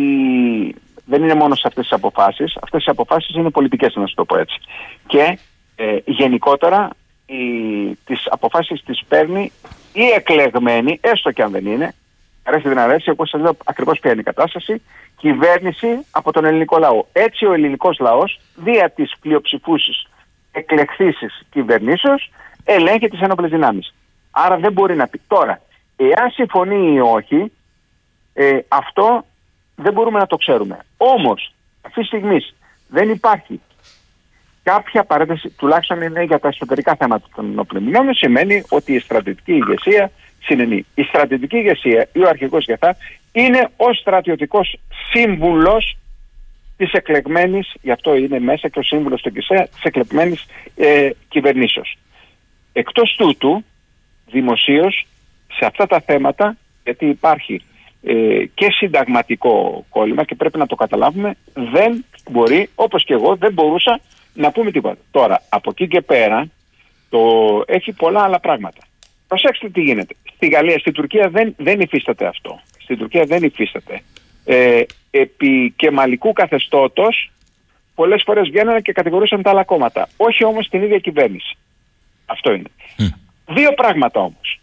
δεν είναι μόνο σε αυτές τις αποφάσεις. Αυτές οι αποφάσεις είναι πολιτικές, να σου το πω έτσι. Και ε, γενικότερα οι, τις αποφάσεις τις παίρνει η εκλεγμένη, έστω και αν δεν είναι, αρέσει δεν αρέσει, εγώ σας λέω ακριβώς ποια είναι η κατάσταση, κυβέρνηση από τον ελληνικό λαό. Έτσι ο ελληνικός λαός, δια της πλειοψηφούσης εκλεχθήσεις κυβερνήσεως, ελέγχει τις ένοπλες δυνάμεις. Άρα δεν μπορεί να πει. Τώρα, εάν συμφωνεί ή όχι, ε, αυτό δεν μπορούμε να το ξέρουμε. Όμως, αυτή τη στιγμή δεν υπάρχει κάποια παρένθεση, τουλάχιστον είναι για τα εσωτερικά θέματα των ενόπλων δυνάμεων, σημαίνει ότι η στρατιωτική ηγεσία συνενεί. Η στρατιωτική ηγεσία ή ο αρχηγός ΓΕΘΑ είναι ο στρατιωτικός σύμβουλος της εκλεγμένης, γι' αυτό είναι μέσα και ο σύμβουλος του ΚΙΣΕΑ, της εκλεγμένης ε, κυβερνήσεως. Εκτός τούτου, δημοσίως, σε αυτά τα θέματα, γιατί υπάρχει ε, και συνταγματικό κόλλημα και πρέπει να το καταλάβουμε, δεν μπορεί, όπως και εγώ, δεν μπορούσα να πούμε τίποτα. Τώρα, από εκεί και πέρα, το έχει πολλά άλλα πράγματα. Προσέξτε τι γίνεται. Στη Γαλλία, στην Τουρκία δεν, δεν υφίσταται αυτό. Στην Τουρκία δεν υφίσταται. Ε, επί κεμαλικού καθεστώτος, πολλές φορές βγαίνουν και κατηγορούσαν τα άλλα κόμματα. Όχι όμως την ίδια κυβέρνηση. Αυτό είναι. Mm. Δύο πράγματα όμως.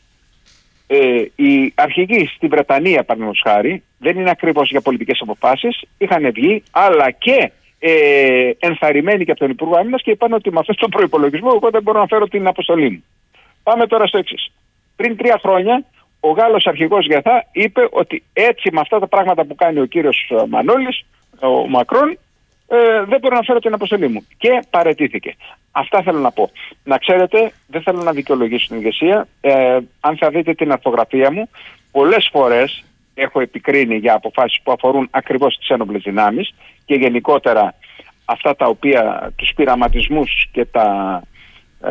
Ε, οι αρχηγοί στη Βρετανία, παραδείγματος χάρη, δεν είναι ακριβώς για πολιτικές αποφάσεις, είχαν βγει, αλλά και ε, ενθαρρυμένοι και από τον Υπουργό Άμυνας και είπαν ότι με αυτόν τον προϋπολογισμό εγώ δεν μπορώ να φέρω την αποστολή μου. Πάμε τώρα στο εξής. Πριν τρία χρόνια, ο Γάλλος αρχηγός ΓΕΘΑ είπε ότι έτσι με αυτά τα πράγματα που κάνει ο κύριος Μανώλης, ο Μακρόν, ε, δεν μπορώ να φέρω την αποστολή μου. Και παραιτήθηκε. Αυτά θέλω να πω. Να ξέρετε, δεν θέλω να δικαιολογήσω την ηγεσία. Ε, αν θα δείτε την αρθογραφία μου, πολλές φορές έχω επικρίνει για αποφάσεις που αφορούν ακριβώς τις ένοπλες δυνάμεις και γενικότερα αυτά τα οποία, τους πειραματισμούς και τα... Ε,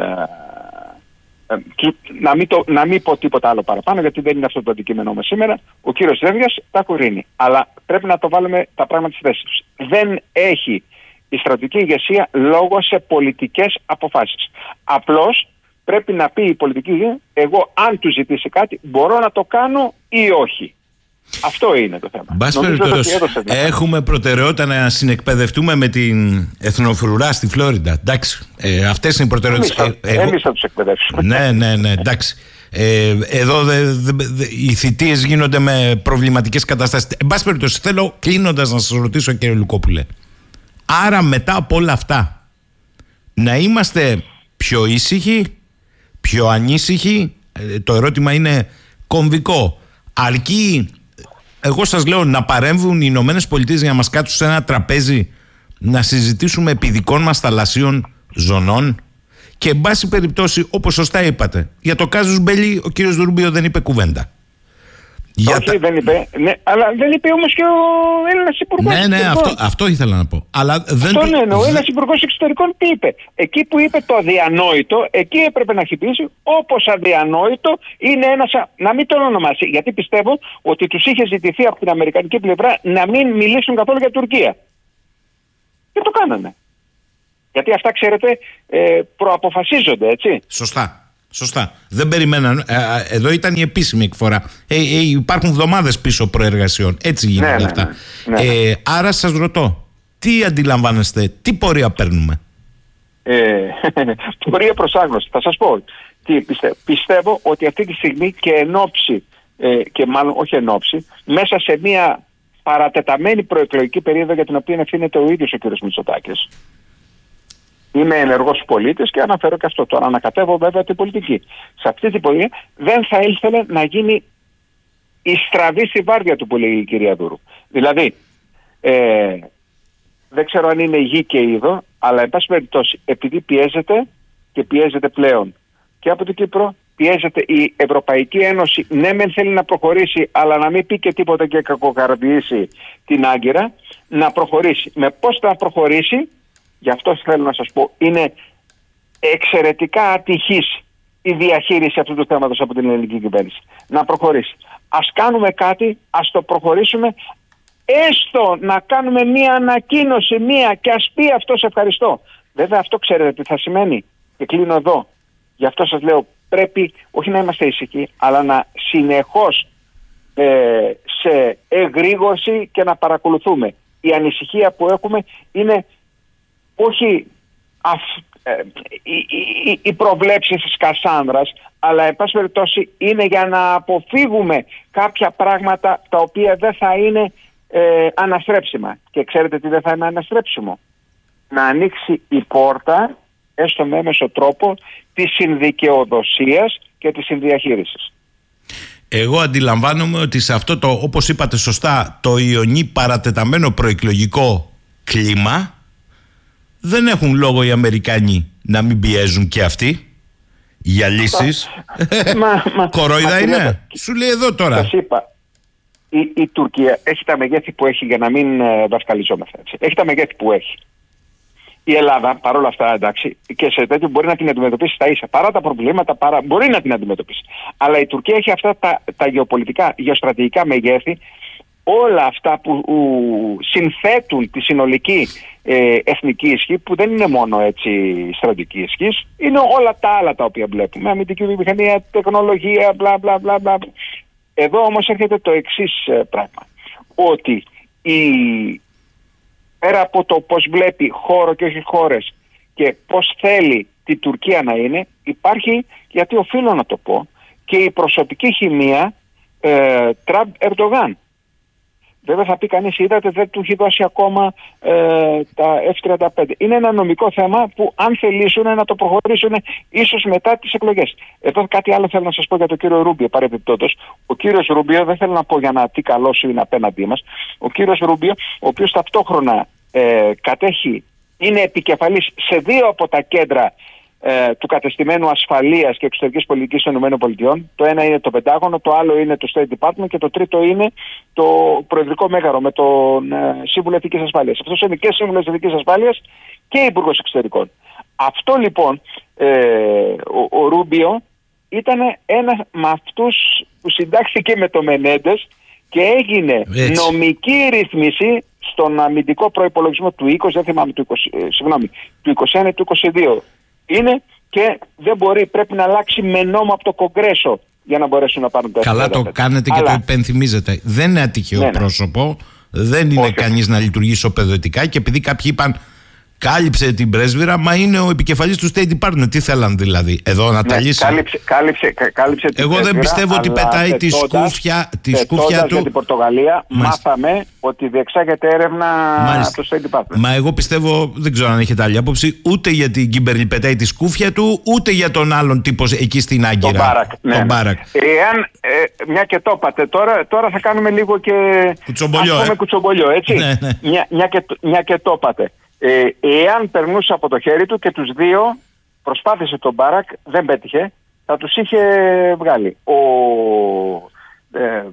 Ε, να, μην το, να μην πω τίποτα άλλο παραπάνω, γιατί δεν είναι αυτό το αντικείμενό μας σήμερα. Ο κύριος Ζεύγιας τα κορίνει. Αλλά πρέπει να το βάλουμε τα πράγματα στη θέση τους. Δεν έχει η στρατιωτική ηγεσία λόγο σε πολιτικές αποφάσεις. Απλώς πρέπει να πει η πολιτική ηγεσία, εγώ αν του ζητήσει κάτι μπορώ να το κάνω ή όχι. Αυτό είναι το θέμα. Μπας περιπτώσει, έχουμε προτεραιότητα να συνεκπαιδευτούμε με την εθνοφρουρά στη Φλόριντα. Εντάξει, ε, αυτές είναι οι προτεραιότητες. Εμείς θα, ε, εμείς θα τους εκπαιδεύσουμε. Ναι, ναι, ναι, εντάξει. Ε, εδώ δε, δε, δε, οι θητείες γίνονται με προβληματικές καταστάσεις. Εν πάση περιπτώσει, θέλω κλείνοντας να σας ρωτήσω, κύριε Λυκόπουλε, άρα μετά από όλα αυτά να είμαστε πιο ήσυχοι, πιο ανήσυχοι, ε, το ερώτημα είναι κομβικό. Αρκεί, εγώ σας λέω, να παρέμβουν οι Ηνωμένες Πολιτείες για να μας κάτσουν σε ένα τραπέζι να συζητήσουμε επί δικών μας θαλασσίων ζωνών? Και εν πάση περιπτώσει, όπως σωστά είπατε, για το κάζους μπέλι ο κύριος Ρούμπιο δεν είπε κουβέντα. Για Όχι, τα... δεν είπε, ναι, αλλά δεν είπε όμως και ο Έλληνας Υπουργός. Ναι, ναι, αυτό, αυτό ήθελα να πω. Αλλά δεν αυτό το... ναι, ο Έλληνας Υπουργός Εξωτερικών τι είπε? Εκεί που είπε το αδιανόητο, εκεί έπρεπε να χτυπήσει, όπως αδιανόητο είναι ένας, να μην τον ονομάσει, γιατί πιστεύω ότι τους είχε ζητηθεί από την αμερικανική πλευρά να μην μιλήσουν καθόλου για Τουρκία. Και το κάνανε. Γιατί αυτά, ξέρετε, ε, προαποφασίζονται, έτσι. Σωστά. Σωστά. Δεν περιμέναν. Εδώ ήταν η επίσημη εκφορά. Ε, ε, υπάρχουν εβδομάδες πίσω προεργασιών. Έτσι γίνονται ναι, αυτά. Ναι, ναι. Ε, άρα σας ρωτώ, τι αντιλαμβάνεστε, τι πορεία παίρνουμε? Ε, πορεία προς άγνωστη. Θα σας πω. Τι πιστεύω. Πιστεύω ότι αυτή τη στιγμή και εν όψη, ε, και μάλλον όχι εν όψη, μέσα σε μια παρατεταμένη προεκλογική περίοδο για την οποία ευθύνεται ο ίδιος ο κ. Μητσοτάκης. Είμαι ενεργός πολίτης και αναφέρω και αυτό τώρα. Ανακατεύω βέβαια την πολιτική. Σε αυτή την πορεία δεν θα ήθελε να γίνει η στραβή στη βάρδια του που λέει η κυρία Δούρου. Δηλαδή, ε, δεν ξέρω αν είναι γη και είδο, αλλά εν πάση περιπτώσει, επειδή πιέζεται και πιέζεται πλέον και από την Κύπρο, πιέζεται η Ευρωπαϊκή Ένωση, ναι μεν θέλει να προχωρήσει, αλλά να μην πει και τίποτα και κακοκαρδιήσει την Άγκυρα, να προχωρήσει. Με πώς θα προχωρήσει, γι' αυτό θέλω να σας πω, είναι εξαιρετικά ατυχής η διαχείριση αυτού του θέματος από την ελληνική κυβέρνηση. Να προχωρήσει. Ας κάνουμε κάτι, ας το προχωρήσουμε, έστω να κάνουμε μία ανακοίνωση, μία, και ας πει αυτός ευχαριστώ. Βέβαια αυτό ξέρετε τι θα σημαίνει, και κλείνω εδώ. Γι' αυτό σας λέω, πρέπει όχι να είμαστε ήσυχοι, αλλά να συνεχώς ε, σε εγρήγορση και να παρακολουθούμε. Η ανησυχία που έχουμε είναι όχι αυ, ε, οι, οι, οι προβλέψεις της Κασάνδρας, αλλά εν πάση περιπτώσει είναι για να αποφύγουμε κάποια πράγματα τα οποία δεν θα είναι ε, αναστρέψιμα. Και ξέρετε τι δεν θα είναι αναστρέψιμο? Να ανοίξει η πόρτα, έστω με έμεσο τρόπο, της συνδικαιοδοσίας και της συνδιαχείρισης. Εγώ αντιλαμβάνομαι ότι σε αυτό το, όπως είπατε σωστά, το ιονί παρατεταμένο προεκλογικό κλίμα, δεν έχουν λόγο οι Αμερικάνοι να μην πιέζουν και αυτοί για λύσεις. Κορόιδα είναι. Μα, σου λέει εδώ τώρα. Σας είπα, η, η Τουρκία έχει τα μεγέθη που έχει, για να μην ε, δασκαλιζόμαστε. Έτσι. Έχει τα μεγέθη που έχει. Η Ελλάδα, παρόλα αυτά, εντάξει, και σε τέτοιο μπορεί να την αντιμετωπίσει στα ίσα. Παρά τα προβλήματα, παρά, μπορεί να την αντιμετωπίσει. Αλλά η Τουρκία έχει αυτά τα, τα γεωπολιτικά, γεωστρατηγικά μεγέθη, όλα αυτά που ου, συνθέτουν τη συνολική ε, εθνική ισχύ, που δεν είναι μόνο έτσι στρατηγική ισχύ, είναι όλα τα άλλα τα οποία βλέπουμε. Αμυντική βιομηχανία, τεχνολογία, μπλα μπλα μπλα μπλα. Εδώ όμως έρχεται το εξής ε, πράγμα. Ότι η, πέρα από το πώς βλέπει χώρο και όχι χώρες και πώς θέλει την Τουρκία να είναι, υπάρχει, γιατί οφείλω να το πω, και η προσωπική χημεία ε, Τραμπ-Ερντογάν. Βέβαια θα πει κανείς, είδατε, δεν του έχει δώσει ακόμα ε, τα εφ τριάντα πέντε. Είναι ένα νομικό θέμα που αν θελήσουν να το προχωρήσουν ίσως μετά τις εκλογές. Εδώ κάτι άλλο θέλω να σας πω για τον κύριο Ρούμπιο παρεπιπτόντως. Ο κύριος Ρούμπιο, δεν θέλω να πω για να τι καλός είναι απέναντί μας, ο κύριος Ρούμπιο, ο οποίος ταυτόχρονα ε, κατέχει, είναι επικεφαλής σε δύο από τα κέντρα Ε, του κατεστημένου ασφαλείας και εξωτερικής πολιτικής των ΗΠΑ. Το ένα είναι το Πεντάγωνο, το άλλο είναι το State Department και το τρίτο είναι το Προεδρικό Μέγαρο με τον ε, Σύμβουλο Εθνικής Ασφάλειας. Αυτός είναι και Σύμβουλος Εθνικής Ασφάλειας και Υπουργός Εξωτερικών. Αυτό λοιπόν ε, ο, ο Ρούμπιο ήταν ένα με αυτούς που συντάχθηκε με το Μενέντες και έγινε έτσι νομική ρύθμιση στον αμυντικό προϋπολογισμό του είκοσι, δεν θυμάμαι, του είκοσι, ε, συγγνώμη, του είκοσι ένα ή του είκοσι δύο. Είναι και δεν μπορεί, πρέπει να αλλάξει με νόμο από το Κογκρέσο για να μπορέσουν να πάρουν τα καλά το πέντε. Κάνετε και αλλά το υπενθυμίζετε. Δεν είναι ατυχαίο ναι, ναι. πρόσωπο, δεν είναι κανείς να λειτουργεί ισοπεδωτικά, και επειδή κάποιοι είπαν κάλυψε την πρέσβυρα, μα είναι ο επικεφαλής του State Department. Τι θέλαν δηλαδή, εδώ να ναι, τα λύσει? Κάλυψε, κάλυψε, κάλυψε την Εγώ δεν πιστεύω ότι πετάει τη σκούφια, τη σκούφια του. Για την Πορτογαλία Μάλιστα. μάθαμε ότι διεξάγεται έρευνα από το State Department. Μα εγώ πιστεύω, δεν ξέρω αν έχετε άλλη άποψη, ούτε για την Κίμπερλι πετάει τη σκούφια του, ούτε για τον άλλον τύπο εκεί στην Άγκυρα. Τον Μπάρακ. Ναι. Τον Μπάρακ. Εάν, ε, μια και το είπατε, τώρα, τώρα θα κάνουμε λίγο και κουτσομπολιό, ας πούμε, ε. κουτσομπολιό, έτσι. Ναι, ναι. Μια, μια, και, μια και το είπατε. Ε, εάν περνούσε από το χέρι του και τους δύο προσπάθησε τον Μπάρακ, δεν πέτυχε, θα τους είχε βγάλει. Ο ε, ε,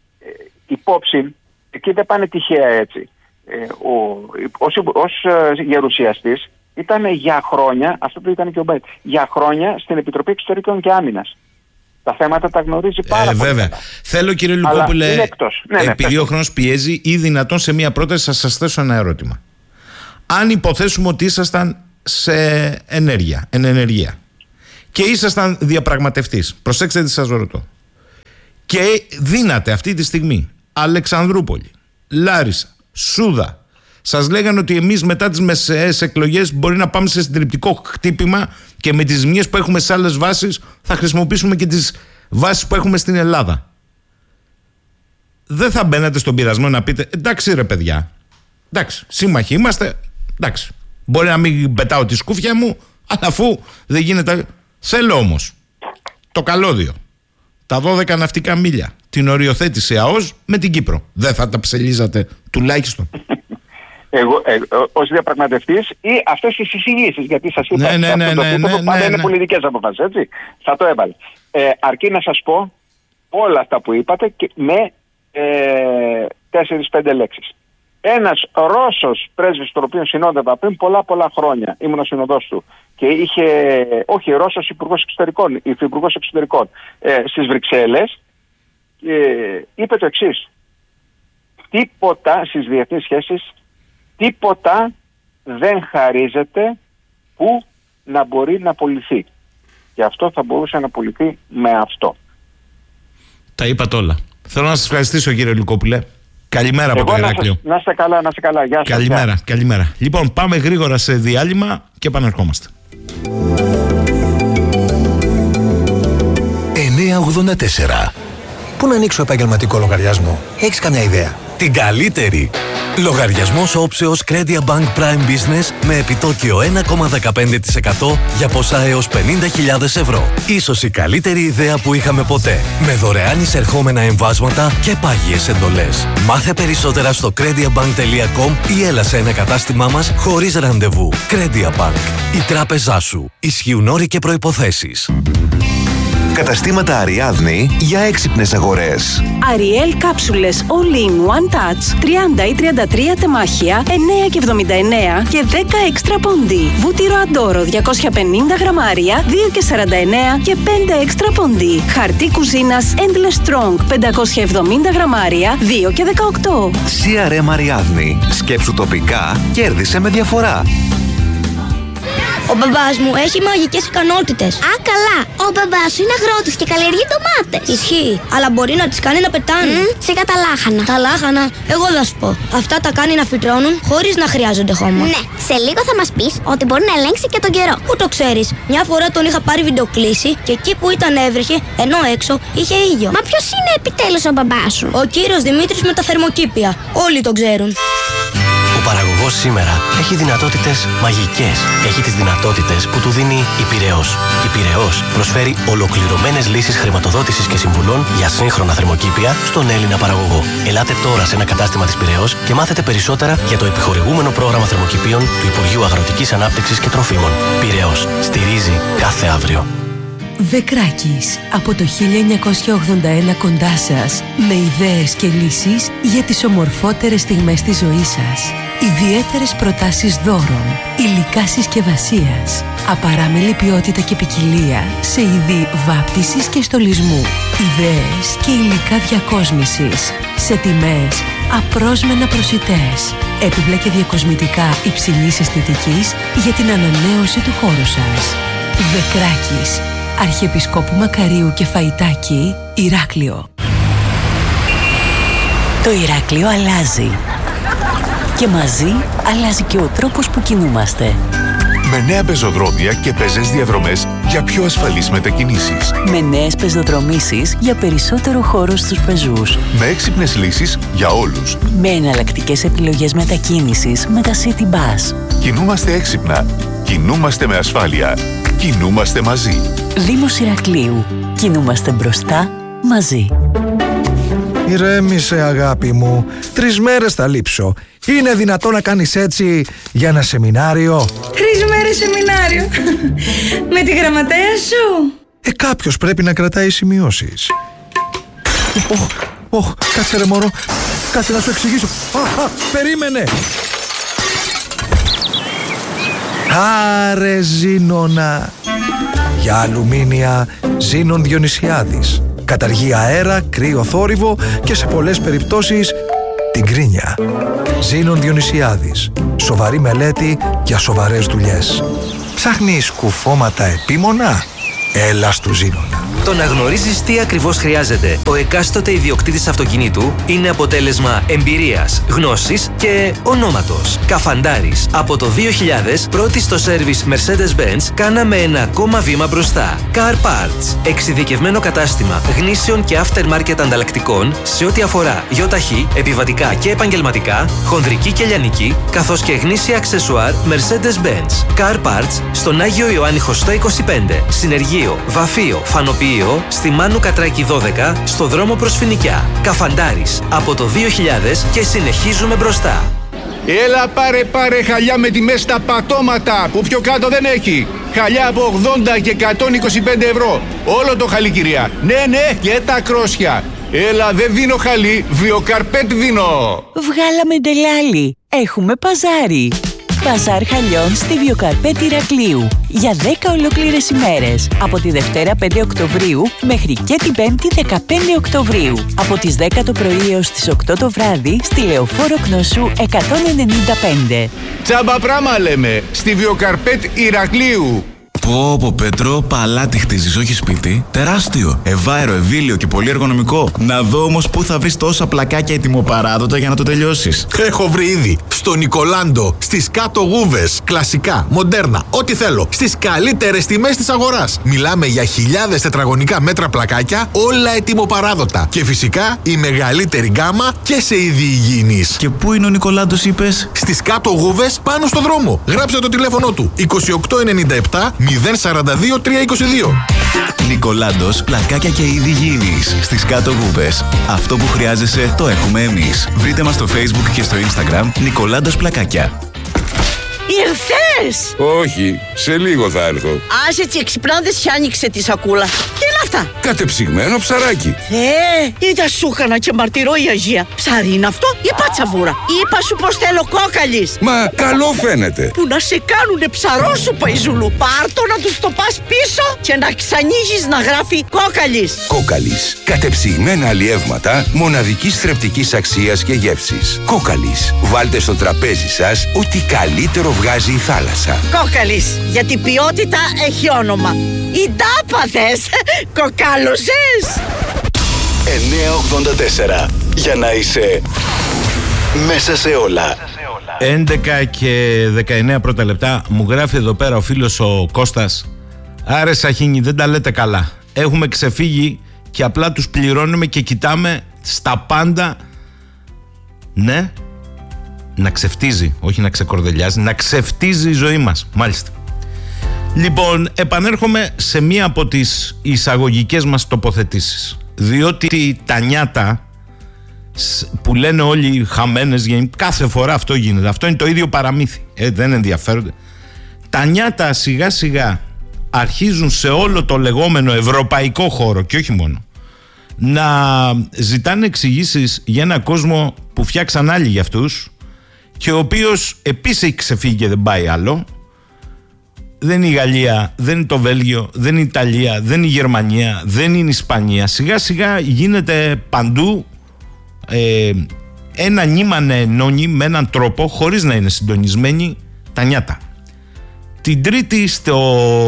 υπόψη, εκεί δεν πάνε τυχαία έτσι. Ε, ο, ως, ως γερουσιαστής ήταν για χρόνια, αυτό που ήταν και ο Μπάρακ, για χρόνια στην Επιτροπή Εξωτερικών και Άμυνας. Τα θέματα τα γνωρίζει πάρα ε, πολύ. Βέβαια. Θέλω, κύριε Λουκόπουλε, ναι, ναι, επειδή ο χρόνος πιέζει, ή δυνατόν σε μία πρόταση θα σας θέσω ένα ερώτημα. Αν υποθέσουμε ότι ήσασταν σε ενέργεια, εν ενεργεία και ήσασταν διαπραγματευτής, προσέξτε τι σας ρωτώ, και δίνατε αυτή τη στιγμή Αλεξανδρούπολη, Λάρισα, Σούδα, σας λέγανε ότι εμείς μετά τις μεσαίες εκλογές μπορεί να πάμε σε συντριπτικό χτύπημα και με τις ζημιές που έχουμε σε άλλες βάσεις θα χρησιμοποιήσουμε και τις βάσεις που έχουμε στην Ελλάδα. Δεν θα μπαίνατε στον πειρασμό να πείτε εντάξει ρε παιδιά, εντάξει, σύμμαχοι είμαστε, εντάξει, μπορεί να μην πετάω τη σκούφια μου, αλλά αφού δεν γίνεται. Θέλω όμως το καλώδιο, τα δώδεκα ναυτικά μίλια, την οριοθέτηση ΑΟΣ με την Κύπρο. Δεν θα τα ψελίζατε τουλάχιστον? Εγώ, ε, ως διαπραγματευτής ή αυτές τις εισηγήσεις, γιατί σας είπα ναι, ναι, ναι, αυτό το ναι, επίπεδο ναι, πάντα ναι, είναι ναι. πολιτικές αποφάσεις, έτσι. Θα το έβαλε. Ε, αρκεί να σας πω όλα αυτά που είπατε και με ε, τέσσερις πέντε λέξεις. Ένας Ρώσος πρέσβης, τον οποίο συνόδευα πριν πολλά πολλά χρόνια, ήμουν ο συνοδός του, και είχε, όχι Ρώσος υπουργός εξωτερικών, υφυπουργός εξωτερικών ε, στις Βρυξέλλες, ε, είπε το εξής: τίποτα στις διεθνείς σχέσεις, τίποτα δεν χαρίζεται που να μπορεί να απολυθεί. Και αυτό θα μπορούσε να απολυθεί με αυτό. Τα είπατε όλα. Θέλω να σας ευχαριστήσω, κύριε Λουκόπουλε. Καλημέρα από το Ηράκλειο. Να είστε καλά, να είστε καλά. Γεια σας. Καλημέρα, καλημέρα. Λοιπόν, πάμε γρήγορα σε διάλειμμα και επαναρχόμαστε. εννιακόσια ογδόντα τέσσερα. Πού να ανοίξω επαγγελματικό λογαριασμό? Έχεις καμιά ιδέα? Την καλύτερη! Λογαριασμός όψεως Credia Bank Prime Business με επιτόκιο ένα κόμμα δεκαπέντε τοις εκατό για ποσά έως πενήντα χιλιάδες ευρώ. Ίσως η καλύτερη ιδέα που είχαμε ποτέ. Με δωρεάν εισερχόμενα εμβάσματα και πάγιες εντολές. Μάθε περισσότερα στο crediabank τελεία com ή έλα σε ένα κατάστημά μας χωρίς ραντεβού. Credia Bank. Η τράπεζά σου. Ισχύουν όροι και προϋποθέσεις. Καταστήματα Αριάδνη για έξυπνες αγορές. Ariel κάψουλες All in One Touch τριάντα ή τριάντα τρία τεμάχια εννέα και εβδομήντα εννέα και δέκα έξτρα πόντι. Βούτυρο Αντόρο διακόσια πενήντα γραμμάρια δύο και σαράντα εννέα και πέντε έξτρα πόντι. Χαρτί κουζίνας Endless Strong πεντακόσια εβδομήντα γραμμάρια δύο και δεκαοκτώ. σι αρ εμ Αριάδνη. Σκέψου τοπικά, κέρδισε με διαφορά. Ο μπαμπάς μου έχει μαγικές ικανότητες. Α, καλά. Ο μπαμπάς σου είναι αγρότης και καλλιεργεί ντομάτες. Ισχύει, αλλά μπορεί να τις κάνει να πετάνε. Mm, σιγά τα λάχανα. Τα λάχανα, εγώ θα σου πω. Αυτά τα κάνει να φυτρώνουν χωρίς να χρειάζονται χώμα. Ναι, σε λίγο θα μας πεις ότι μπορεί να ελέγξει και τον καιρό. Πού το ξέρεις? Μια φορά τον είχα πάρει βιντεοκλήση και εκεί που ήταν έβρεχε, ενώ έξω είχε ήλιο. Μα ποιος είναι επιτέλους ο μπαμπάς σου? Ο κύριος Δημήτρης με τα θερμοκήπια. Όλοι τον ξέρουν. Ο παραγωγός σήμερα έχει δυνατότητες μαγικές. Έχει τις δυνατότητες που του δίνει η Πειραιώς. Η Πειραιώς προσφέρει ολοκληρωμένες λύσεις χρηματοδότησης και συμβουλών για σύγχρονα θερμοκήπια στον Έλληνα παραγωγό. Ελάτε τώρα σε ένα κατάστημα της Πειραιώς και μάθετε περισσότερα για το επιχορηγούμενο πρόγραμμα θερμοκηπίων του Υπουργείου Αγροτικής Ανάπτυξης και Τροφίμων. Πειραιώς στηρίζει κάθε αύριο. Βεκράκης, από το χίλια εννιακόσια ογδόντα ένα κοντά σας, με ιδέες και λύσεις για τις ομορφότερες στιγμές της ζωής σας. Ιδιαίτερες προτάσεις δώρων, υλικά συσκευασίας, απαράμιλη ποιότητα και ποικιλία σε είδη βάπτισης και στολισμού, ιδέες και υλικά διακόσμησης, σε τιμές απρόσμενα προσιτές, έπιπλα και διακοσμητικά υψηλής αισθητικής για την ανανέωση του χώρου σας. Βεκράκης, Αρχιεπισκόπου Μακαρίου και Φαϊτάκη, Ηράκλειο. Το Ηράκλειο αλλάζει. Και μαζί αλλάζει και ο τρόπος που κινούμαστε. Με νέα πεζοδρόμια και πεζές διαδρομές για πιο ασφαλείς μετακινήσεις. Με νέες πεζοδρομήσεις για περισσότερο χώρο στους πεζούς. Με έξυπνες λύσεις για όλους. Με εναλλακτικές επιλογές μετακίνησης με τα City Bus. Κινούμαστε έξυπνα. Κινούμαστε με ασφάλεια. Κινούμαστε μαζί. Δήμος Ηρακλείου. Κινούμαστε μπροστά μαζί. Ηρέμησε, αγάπη μου. Τρεις μέρες θα λείψω. Είναι δυνατό να κάνεις έτσι για ένα σεμινάριο? Τρεις μέρες σεμινάριο. Με τη γραμματέα σου. Ε, κάποιος πρέπει να κρατάει σημειώσεις. Ωχ, ωχ, κάτσε ρε μωρό. Κάτσε να σου εξηγήσω. Α, α, περίμενε. Άρε Ζήνονα. Για αλουμίνια Ζήνων Διονυσιάδης. Καταργεί αέρα, κρύο θόρυβο και σε πολλές περιπτώσεις την κρίνια. Ζήνων Διονυσιάδης. Σοβαρή μελέτη για σοβαρές δουλειές. Ψάχνεις κουφώματα επίμονα? Έλα στου Ζήνονα. Το να γνωρίζεις τι ακριβώς χρειάζεται ο εκάστοτε ιδιοκτήτης αυτοκινήτου είναι αποτέλεσμα εμπειρίας, γνώσης και ονόματος. Καφαντάρης. Από το δύο χιλιάδες, πρώτη στο σέρβις Mercedes-Benz, κάναμε ένα ακόμα βήμα μπροστά. Car Parts. Εξειδικευμένο κατάστημα γνήσεων και aftermarket ανταλλακτικών σε ό,τι αφορά γιοταχή, επιβατικά και επαγγελματικά, χονδρική και λιανική, καθώς και γνήσια αξεσουάρ Mercedes-Benz. Car Parts στον Άγιο Ιωάννη Χωστό είκοσι πέντε, Συνεργείο, Βαφείο, Φανοποιείο, στη Μάνου Κατράκη δώδεκα, στο δρόμο προς Φοινικιά. Καφαντάρης. Από το δύο χιλιάδες και συνεχίζουμε μπροστά. Έλα πάρε πάρε χαλιά με τιμές στα πατώματα που πιο κάτω δεν έχει. Χαλιά από ογδόντα και εκατόν είκοσι πέντε ευρώ. Όλο το χαλί, κυρία. Ναι, ναι, και τα κρόσια. Έλα, δεν δίνω χαλί, βιοκαρπέτ δίνω. Βγάλαμε ντελάλι. Έχουμε παζάρι. Παζάρ χαλιών στη Βιοκαρπέτ Ηρακλείου για δέκα ολόκληρες ημέρες. Από τη Δευτέρα πέντε Οκτωβρίου μέχρι και την Πέμπτη δεκαπέντε Οκτωβρίου. Από τις δέκα το πρωί έως τις οκτώ το βράδυ στη Λεωφόρο Κνωσού εκατόν ενενήντα πέντε. Τσάμπα πράμα λέμε, στη Βιοκαρπέτ Ηρακλείου. Πω πω Πέτρο, παλάτι χτίζεις, όχι σπίτι. Τεράστιο, ευάερο, ευήλιο και πολύ εργονομικό. Να δω όμως πού θα βρεις τόσα πλακάκια ετοιμοπαράδοτα για να το τελειώσεις. Έχω βρει ήδη στο Νικολάντο, στις κάτω γούβες. Κλασικά, μοντέρνα, ό,τι θέλω. Στις καλύτερες τιμές της αγοράς. Μιλάμε για χιλιάδες τετραγωνικά μέτρα πλακάκια, όλα ετοιμοπαράδοτα. Και φυσικά η μεγαλύτερη γκάμα και σε είδη υγιεινής. Και πού είναι ο Νικολάντος, είπες? Στις κάτω γούβες, πάνω στο δρόμο. Γράψε το τηλέφωνο του είκοσι οκτώ ενενήντα επτά μηδέν σαράντα δύο τριακόσια είκοσι δύο. Νικολάντος, πλακάκια και είδη υγιεινής στις κάτω γούβες. Αυτό που χρειάζεσαι το έχουμε εμείς. Βρείτε μας στο Facebook και στο Instagram Νικολάντος Πλακάκια. Ήρθες! Όχι, σε λίγο θα έρθω. Ας έτσι εξυπνάδες και άνοιξε τη σακούλα. Τι είναι αυτά? Κατεψυγμένο ψαράκι. Θεέ, είδα σούχανα και μαρτυρώ η Αγία. Ψάρι είναι αυτό ή πατσαβούρα? Είπα σου πως θέλω κόκαλης. Μα καλό φαίνεται. Που να σε κάνουνε ψαρό σου, Παϊζούλου. Πάρτο να τους το πας πίσω και να ξανοίγεις να γράφει κόκαλης. Κόκαλης. Κατεψυγμένα αλλιεύματα μοναδικής θρεπτικής αξίας και γεύσης. Κόκαλης. Βάλτε στο τραπέζι σας ό,τι καλύτερο βγάζει η θάλασσα. Κόκαλης, γιατί ποιότητα έχει όνομα. Οι τάπαθες, κοκάλωσες. εννιακόσια ογδόντα τέσσερα, για να είσαι μέσα σε όλα. έντεκα και δεκαεννέα πρώτα λεπτά. Μου γράφει εδώ πέρα ο φίλος ο Κώστας: άρε Σαχίνη, δεν τα λέτε καλά. Έχουμε ξεφύγει και απλά τους πληρώνουμε και κοιτάμε στα πάντα. Ναι, να ξεφτίζει, όχι να ξεκορδελιάζει, να ξεφτίζει η ζωή μας. Μάλιστα. Λοιπόν, επανέρχομαι σε μία από τις εισαγωγικές μας τοποθετήσεις. Διότι τα νιάτα που λένε όλοι χαμένες, κάθε φορά αυτό γίνεται. Αυτό είναι το ίδιο παραμύθι. Ε, δεν ενδιαφέρονται. Τα νιάτα σιγά σιγά αρχίζουν σε όλο το λεγόμενο ευρωπαϊκό χώρο και όχι μόνο να ζητάνε εξηγήσεις για ένα κόσμο που φτιάξαν άλλοι για αυτούς και ο οποίος επίσης έχει ξεφύγει και δεν πάει άλλο. Δεν είναι η Γαλλία, δεν είναι το Βέλγιο, δεν είναι η Ιταλία, δεν είναι η Γερμανία, δεν είναι η Ισπανία. Σιγά σιγά γίνεται παντού ε, ένα νήμα να ενώνει με έναν τρόπο, χωρίς να είναι συντονισμένοι, τα νιάτα. Την Τρίτη στο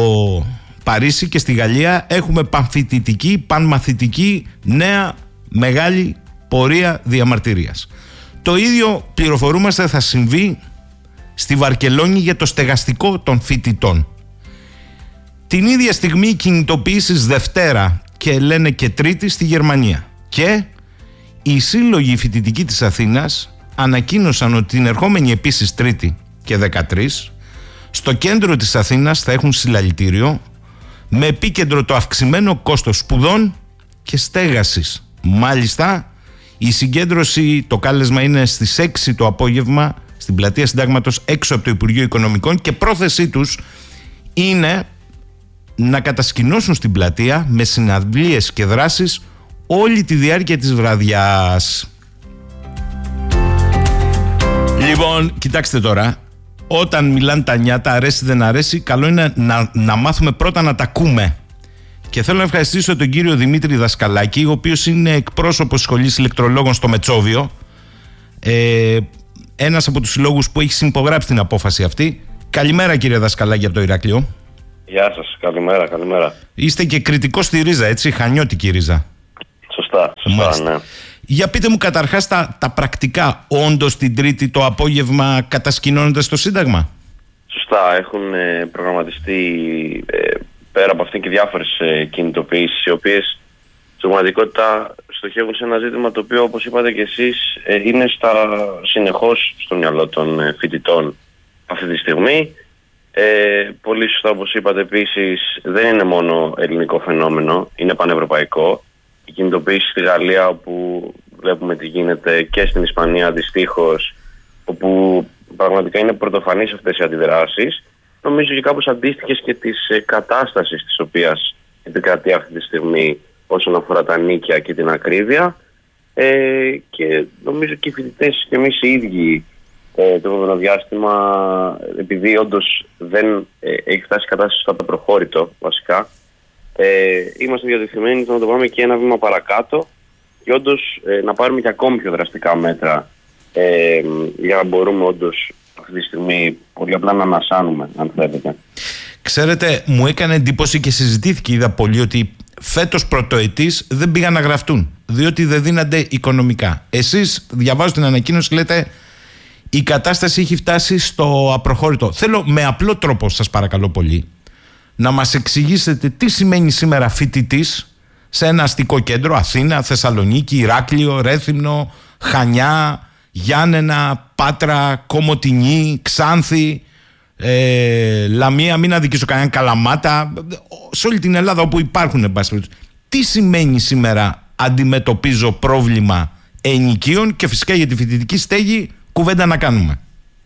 Παρίσι και στη Γαλλία έχουμε πανφοιτητική, πανμαθητική νέα μεγάλη πορεία διαμαρτυρίας. Το ίδιο πληροφορούμαστε θα συμβεί στη Βαρκελόνη για το στεγαστικό των φοιτητών. Την ίδια στιγμή κινητοποιήσεις Δευτέρα και λένε και Τρίτη στη Γερμανία. Και οι σύλλογοι φοιτητικοί της Αθήνας ανακοίνωσαν ότι την ερχόμενη επίσης Τρίτη και δεκατρείς στο κέντρο της Αθήνας θα έχουν συλλαλητήριο με επίκεντρο το αυξημένο κόστος σπουδών και στέγασης. Μάλιστα, η συγκέντρωση, το κάλεσμα είναι στις έξι το απόγευμα στην πλατεία Συντάγματος έξω από το Υπουργείο Οικονομικών και πρόθεσή τους είναι να κατασκηνώσουν στην πλατεία με συναυλίες και δράσεις όλη τη διάρκεια της βραδιάς. Λοιπόν, κοιτάξτε τώρα, όταν μιλάνε τα νιάτα, αρέσει δεν αρέσει, καλό είναι να, να μάθουμε πρώτα να τα ακούμε. Και θέλω να ευχαριστήσω τον κύριο Δημήτρη Δασκαλάκη, ο οποίος είναι εκπρόσωπος σχολής ηλεκτρολόγων στο Μετσόβιο, Ε, ένας από τους συλλόγους που έχει συμπογράψει την απόφαση αυτή. Καλημέρα κύριε Δασκαλάκη από το Ηράκλειο. Γεια σας, καλημέρα, καλημέρα. Είστε και κριτικός στη ρίζα, έτσι, χανιώτικη ρίζα. Σωστά, σωστά, Μάλιστα. ναι. Για πείτε μου καταρχάς τα, τα πρακτικά. Όντως την Τρίτη το απόγευμα κατασκηνώνονται στο Σύνταγμα? Σωστά, έχουν ε, προγραμματιστεί ε, πέρα από αυτήν και διάφορες ε, κινητοποιήσεις, οι οποίες στην πραγματικότητα στοχεύουν σε ένα ζήτημα το οποίο, όπως είπατε και εσείς, ε, είναι στα, συνεχώς στο μυαλό των ε, φοιτητών αυτή τη στιγμή. Ε, πολύ σωστά, όπως είπατε επίσης, δεν είναι μόνο ελληνικό φαινόμενο, είναι πανευρωπαϊκό. Η κινητοποίηση στη Γαλλία, όπου βλέπουμε τι γίνεται, και στην Ισπανία αντιστοίχως, όπου πραγματικά είναι πρωτοφανείς αυτές οι αντιδράσεις, νομίζω και κάπως αντίστοιχες και της ε, κατάστασης της οποίας επικρατεί αυτή τη στιγμή όσον αφορά τα νίκια και την ακρίβεια, ε, και νομίζω και οι φοιτητές και εμείς οι ίδιοι ε, το επόμενο διάστημα, επειδή όντως δεν ε, έχει φτάσει η κατάσταση στο προχώρητο βασικά, ε, είμαστε διατεθειμένοι να το πάμε και ένα βήμα παρακάτω και όντως ε, να πάρουμε και ακόμη πιο δραστικά μέτρα ε, για να μπορούμε όντως αυτή τη στιγμή πολύ απλά να ανασάνουμε, αν θέλετε. Ξέρετε, μου έκανε εντύπωση και συζητήθηκε, είδα πολύ, ότι φέτος πρωτοετής δεν πήγαν να γραφτούν, διότι δεν δίνανται οικονομικά. Εσείς, διαβάζω την ανακοίνωση, λέτε η κατάσταση έχει φτάσει στο απροχώρητο. Θέλω με απλό τρόπο, σας παρακαλώ πολύ, να μας εξηγήσετε τι σημαίνει σήμερα φοιτητής σε ένα αστικό κέντρο, Αθήνα, Θεσσαλονίκη, Ηράκλειο, Ρέθυμνο, Χανιά, Γιάννενα, Πάτρα, Κομοτηνή, Ξάνθη, ε, Λαμία, μην αδικήσω κανέναν, Καλαμάτα, σε όλη την Ελλάδα όπου υπάρχουν, εν πάση περιπτώσει. Τι σημαίνει σήμερα αντιμετωπίζω πρόβλημα ενοικίων, και φυσικά για τη φοιτητική στέγη κουβέντα να κάνουμε?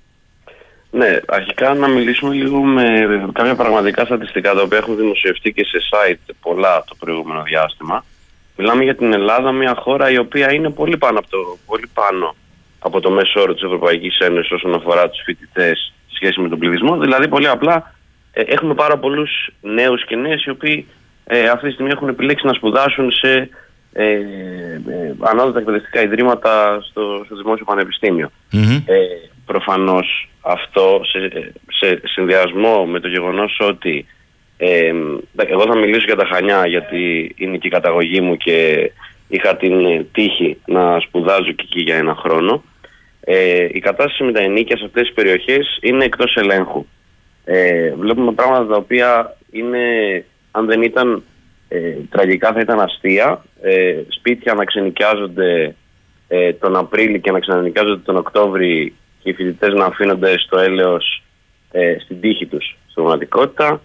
Ναι, αρχικά να μιλήσουμε λίγο με κάποια πραγματικά στατιστικά τα οποία έχουν δημοσιευτεί και σε site πολλά το προηγούμενο διάστημα. Μιλάμε για την Ελλάδα, μια χώρα η οποία είναι πολύ πάνω από το, πολύ πάνω από το μέσο όρο της Ευρωπαϊκής Ένωσης όσον αφορά τους φοιτητές σε σχέση με τον πληθυσμό. Δηλαδή, πολύ απλά ε, έχουμε πάρα πολλούς νέους και νέες οι οποίοι ε, αυτή τη στιγμή έχουν επιλέξει να σπουδάσουν σε ε, ε, ανώτατα εκπαιδευτικά ιδρύματα στο, στο Δημόσιο Πανεπιστήμιο. Mm-hmm. Ε, προφανώς αυτό σε, σε συνδυασμό με το γεγονός ότι ε, εγώ θα μιλήσω για τα Χανιά, γιατί είναι και η καταγωγή μου και είχα την τύχη να σπουδάζω και εκεί για ένα χρόνο. Ε, η κατάσταση με τα ενοίκια σε αυτές τις περιοχές είναι εκτός ελέγχου. Ε, βλέπουμε πράγματα τα οποία είναι, αν δεν ήταν ε, τραγικά, θα ήταν αστεία. Ε, σπίτια να ξενοικιάζονται ε, τον Απρίλη και να ξανανοικιάζονται τον Οκτώβρη και οι φοιτητές να αφήνονται στο έλεος ε, στην τύχη τους στην πραγματικότητα.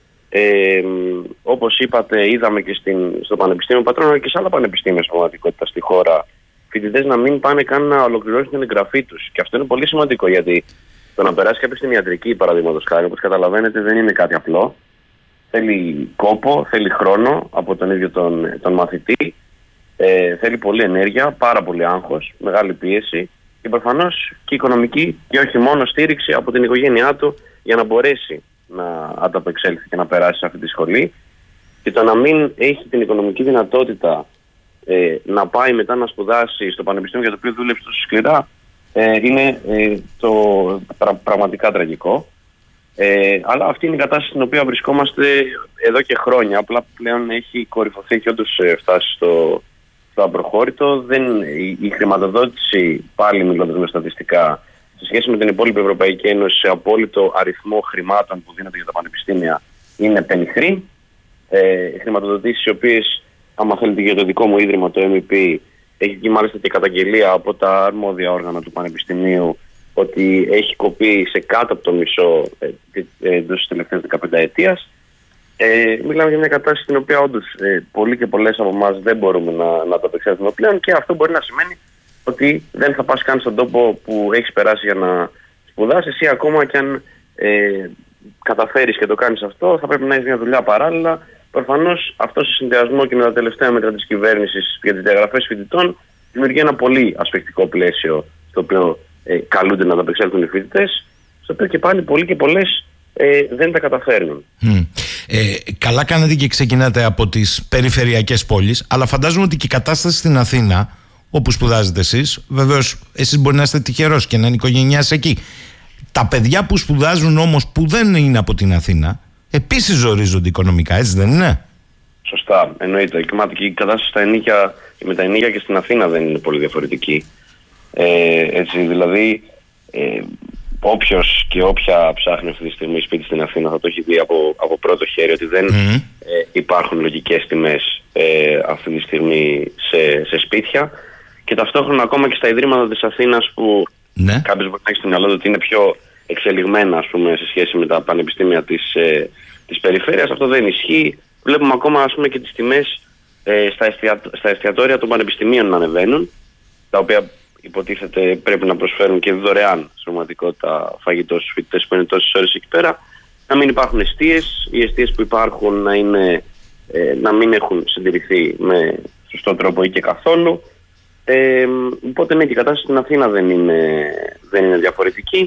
Ε, όπως είπατε, είδαμε και στην, στο Πανεπιστήμιο Πατρών και σε άλλα πανεπιστήμια στην πραγματικότητα στη χώρα φοιτητές να μην πάνε καν να ολοκληρώσουν την εγγραφή τους. Και αυτό είναι πολύ σημαντικό, γιατί το να περάσει κάποιος στην ιατρική, παραδείγματος χάρη, όπως καταλαβαίνετε, δεν είναι κάτι απλό. Θέλει κόπο, θέλει χρόνο από τον ίδιο τον, τον μαθητή, ε, θέλει πολλή ενέργεια, πάρα πολύ άγχος, μεγάλη πίεση και προφανώς και οικονομική και όχι μόνο στήριξη από την οικογένειά του για να μπορέσει να ανταπεξέλθει και να περάσει σε αυτή τη σχολή. Και το να μην έχει την οικονομική δυνατότητα ε, να πάει μετά να σπουδάσει στο πανεπιστήμιο για το οποίο δούλεψε τόσο σκληρά ε, είναι ε, το πρα, πραγματικά τραγικό. Ε, αλλά αυτή είναι η κατάσταση στην οποία βρισκόμαστε εδώ και χρόνια. Απλά πλέον έχει κορυφωθεί και όντως ε, φτάσει στο, στο απροχώρητο. Δεν, η, η χρηματοδότηση, πάλι μιλώντας με στατιστικά, σε σχέση με την υπόλοιπη Ευρωπαϊκή Ένωση σε απόλυτο αριθμό χρημάτων που δίνονται για τα πανεπιστήμια, είναι πενιχρή. Ε, χρηματοδοτήσεις οι οποίες, άμα θέλετε, για το δικό μου ίδρυμα, το εμ ι πι, έχει βγει μάλιστα και καταγγελία από τα αρμόδια όργανα του Πανεπιστημίου ότι έχει κοπεί σε κάτω από το μισό εντός της τελευταίας δεκαπενταετίας. Ε, μιλάμε για μια κατάσταση στην οποία όντως ε, πολλοί και πολλές από εμάς δεν μπορούμε να, να το απεξέλθουμε πλέον, και αυτό μπορεί να σημαίνει ότι δεν θα πας καν στον τόπο που έχεις περάσει για να σπουδάσεις, ή ακόμα και αν ε, καταφέρεις και το κάνεις αυτό, θα πρέπει να έχεις μια δουλειά παράλληλα. Προφανώς αυτό σε συνδυασμό και με τα τελευταία μέτρα της κυβέρνησης για τις διαγραφές φοιτητών δημιουργεί ένα πολύ ασφικτικό πλαίσιο στο οποίο ε, καλούνται να ανταπεξέλθουν οι φοιτητές, στο οποίο και πάλι πολλοί και πολλές ε, δεν τα καταφέρνουν. Mm. Ε, καλά κάνετε και ξεκινάτε από τις περιφερειακές πόλεις, αλλά φαντάζομαι ότι και η κατάσταση στην Αθήνα, όπου σπουδάζετε εσείς. Βεβαίως εσείς μπορεί να είστε τυχερός και να είναι οικογένειά εκεί. Τα παιδιά που σπουδάζουν όμως που δεν είναι από την Αθήνα επίσης ζορίζονται οικονομικά, έτσι δεν είναι? Σωστά, εννοείται. Και η κατάσταση στα ενίκια, με τα ενίκια και στην Αθήνα δεν είναι πολύ διαφορετική. Ε, έτσι, δηλαδή, ε, όποιος και όποια ψάχνει αυτή τη στιγμή σπίτι στην Αθήνα θα το έχει δει από, από πρώτο χέρι ότι δεν mm. ε, υπάρχουν λογικές τιμές ε, αυτή τη στιγμή σε, σε σπίτια, και ταυτόχρονα ακόμα και στα ιδρύματα της Αθήνας που ναι. κάποιος μπορεί να έχει στο μυαλό του ότι είναι πιο εξελιγμένα, ας πούμε, σε σχέση με τα πανεπιστήμια της, ε, της περιφέρειας, αυτό δεν ισχύει. Βλέπουμε ακόμα, ας πούμε, και τις τιμές ε, στα, εστια, στα εστιατόρια των πανεπιστημίων να ανεβαίνουν, τα οποία υποτίθεται πρέπει να προσφέρουν και δωρεάν στην πραγματικότητα φαγητό στους φοιτητές που είναι τόσες ώρες εκεί πέρα. Να μην υπάρχουν εστίες, οι εστίες που υπάρχουν να, είναι, ε, να μην έχουν συντηρηθεί με σωστό τρόπο ή και καθόλου. Ε, οπότε ναι, και η κατάσταση στην Αθήνα δεν είναι, δεν είναι διαφορετική,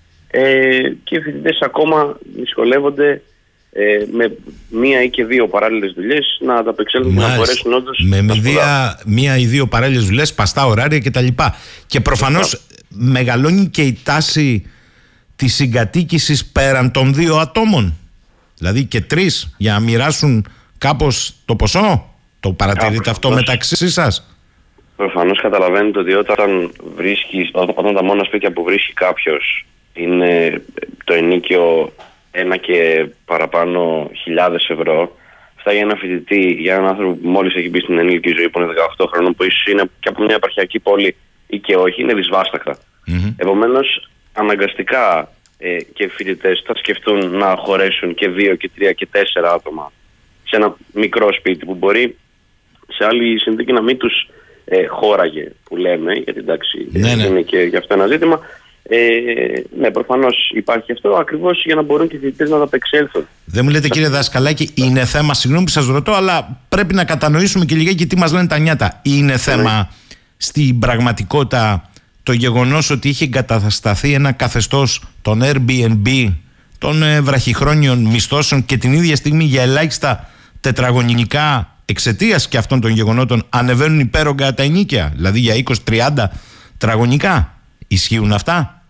ε, και οι φοιτητές ακόμα δυσκολεύονται ε, με μία ή και δύο παράλληλες δουλειές να ανταπεξέλθουν και να μπορέσουν όντως με με δία, μία ή δύο παράλληλες δουλειές, παστά ωράρια κτλ. Και προφανώς μεγαλώνει και η τάση της συγκατοίκησης πέραν των δύο ατόμων, δηλαδή και τρεις, για να μοιράσουν κάπως το ποσό. Το παρατηρείτε αυτό μεταξύ σας? Προφανώς καταλαβαίνετε ότι όταν βρίσκεις, όταν τα μόνα σπίτια που βρίσκει κάποιος είναι το ενίκιο ένα και παραπάνω χιλιάδες ευρώ, αυτά για ένα φοιτητή, για έναν άνθρωπο που μόλις έχει μπει στην ενήλικη ζωή, που είναι δεκαοκτώ χρόνων, που ίσως είναι και από μια επαρχιακή πόλη ή και όχι, είναι δυσβάστακτα. Mm-hmm. Επομένως, αναγκαστικά ε, και φοιτητές θα σκεφτούν να χωρέσουν και δύο και τρία και τέσσερα άτομα σε ένα μικρό σπίτι που μπορεί σε άλλη συνθήκη να μην τους ε, χώραγε, που λέμε, γιατί εντάξει ναι, ναι. είναι και γι' αυτό ένα ζήτημα. Ε, ναι, προφανώς υπάρχει αυτό ακριβώς για να μπορούν και οι φοιτητές να ανταπεξέλθουν. Δεν μου λέτε, κύριε Δασκαλάκη, είναι θέμα, συγγνώμη που σας ρωτώ, αλλά πρέπει να κατανοήσουμε και λιγάκι τι μας λένε τα νιάτα. Είναι θέμα ναι. στην πραγματικότητα το γεγονός ότι είχε εγκατασταθεί ένα καθεστώς των Airbnb, των ε, βραχυχρόνιων μισθώσεων, και την ίδια στιγμή για ελάχιστα τετραγωνικά εξαιτίας και αυτών των γεγονότων ανεβαίνουν υπέρογκα τα ενοίκια, δηλαδή για είκοσι τριάντα τετραγωνικά. Ισχύουν αυτά?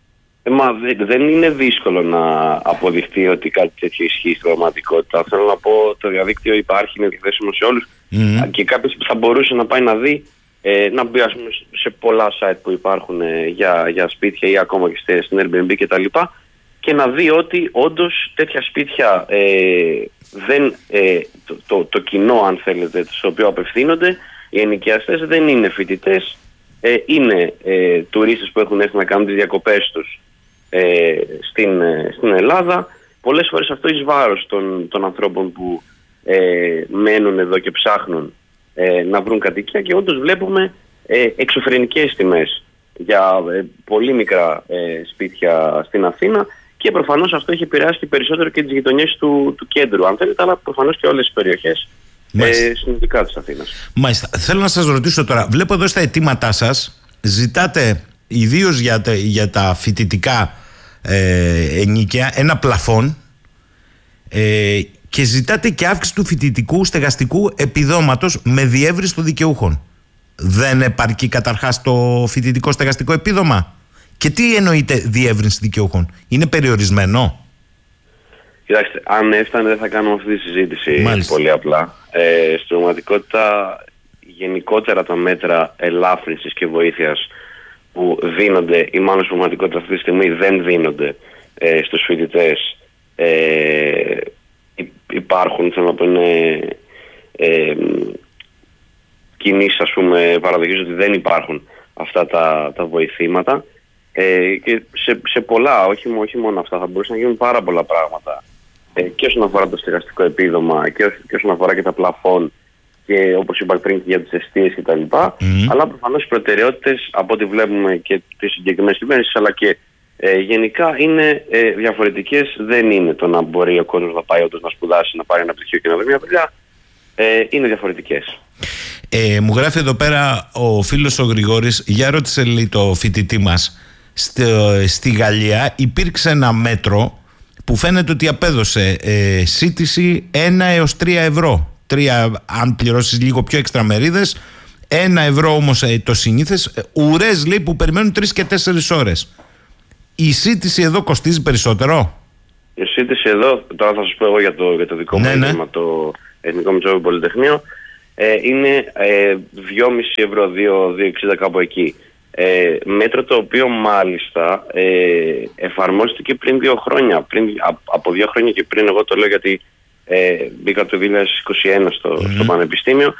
Ε, μα δεν, δεν είναι δύσκολο να αποδειχτεί ότι κάτι τέτοιο ισχύει στην πραγματικότητα. Θέλω να πω, το διαδίκτυο υπάρχει, είναι διαθέσιμο σε όλους, mm-hmm. και κάποιος θα μπορούσε να πάει να δει, ε, να μπει ας πούμε, σε πολλά site που υπάρχουν ε, για, για σπίτια ή ακόμα και στην Airbnb και τα λοιπά, και να δει ότι όντως τέτοια σπίτια ε, δεν, ε, το, το, το κοινό, αν θέλετε, στο οποίο απευθύνονται οι ενοικιαστές δεν είναι φοιτητές. Ε, είναι ε, τουρίστες που έχουν έρθει να κάνουν τις διακοπές τους ε, στην, ε, στην Ελλάδα. Πολλές φορές αυτό εις βάρος των, των ανθρώπων που ε, μένουν εδώ και ψάχνουν ε, να βρουν κατοικία, και όντως βλέπουμε ε, εξωφρενικές τιμές για ε, πολύ μικρά ε, σπίτια στην Αθήνα, και προφανώς αυτό έχει επηρεάσει και περισσότερο και τις γειτονιές του, του κέντρου, αν θέλετε, αλλά προφανώς και όλες τις περιοχές Ε, συνολικά της Αθήνας. Μάλιστα. Θέλω να σας ρωτήσω τώρα, βλέπω εδώ στα αιτήματά σας ζητάτε ιδίως για τα, για τα φοιτητικά ε, ενοίκια ένα πλαφόν, ε, και ζητάτε και αύξηση του φοιτητικού στεγαστικού επιδόματος με διεύρυνση των δικαιούχων. Δεν επαρκεί καταρχάς το φοιτητικό στεγαστικό επίδομα? Και τι εννοείται διεύρυνση δικαιούχων? Είναι περιορισμένο? Κοιτάξτε, αν έφτανε δεν θα κάνουμε αυτή τη συζήτηση. Μάλιστα. Πολύ απλά. Ε, στην πραγματικότητα, γενικότερα τα μέτρα ελάφρυνσης και βοήθειας που δίνονται, ή μάλλον στην πραγματικότητα αυτή τη στιγμή δεν δίνονται ε, στους φοιτητές, ε, υπάρχουν, θέλω να πω, είναι ε, κινήσεις, ας πούμε, παραδοχής ότι δεν υπάρχουν αυτά τα, τα βοηθήματα, ε, και σε, σε πολλά, όχι, όχι μόνο αυτά, θα μπορούσαν να γίνουν πάρα πολλά πράγματα. Ε, και όσον αφορά το στεγαστικό επίδομα και, ό, και όσον αφορά και τα πλαφόν, και όπως είπα πριν και για τις εστίες και τα λοιπά, mm. αλλά προφανώς οι προτεραιότητες από ό,τι βλέπουμε και τις συγκεκριμένες κυβέρνησεις, αλλά και ε, γενικά είναι ε, διαφορετικές. Δεν είναι το να μπορεί ο κόσμος να πάει όντως να σπουδάσει, να πάρει ένα πτυχίο και να βρει μια δουλειά. Ε, είναι διαφορετικές. Ε, μου γράφει εδώ πέρα ο φίλος ο Γρηγόρης, για ρώτησε, λέει, το φοιτητή μας, στη, στη Γαλλία υπήρξε ένα μέτρο που φαίνεται ότι απέδωσε ε, σύντηση ένα έως τρία ευρώ. Τρία, αν πληρώσεις λίγο πιο έξτρα μερίδες, Ένα ευρώ όμως ε, το συνήθες. Ε, ουρές λέει που περιμένουν τρεις και τέσσερις ώρες. Η σύντηση εδώ κοστίζει περισσότερο. Η σύντηση εδώ, τώρα θα σας πω εγώ για το, για το δικό μου ναι, ίδρυμα, ναι. το Εθνικό Μητσόβιο Πολυτεχνείο, ε, είναι ε, δυόμισι ευρώ, δύο εξήντα κάπου εκεί. Ε, μέτρο το οποίο μάλιστα ε, εφαρμόστηκε πριν δύο χρόνια. Πριν, α, από δύο χρόνια και πριν, εγώ το λέω γιατί ε, μπήκα το δύο χιλιάδες είκοσι ένα στο, mm-hmm. στο Πανεπιστήμιο.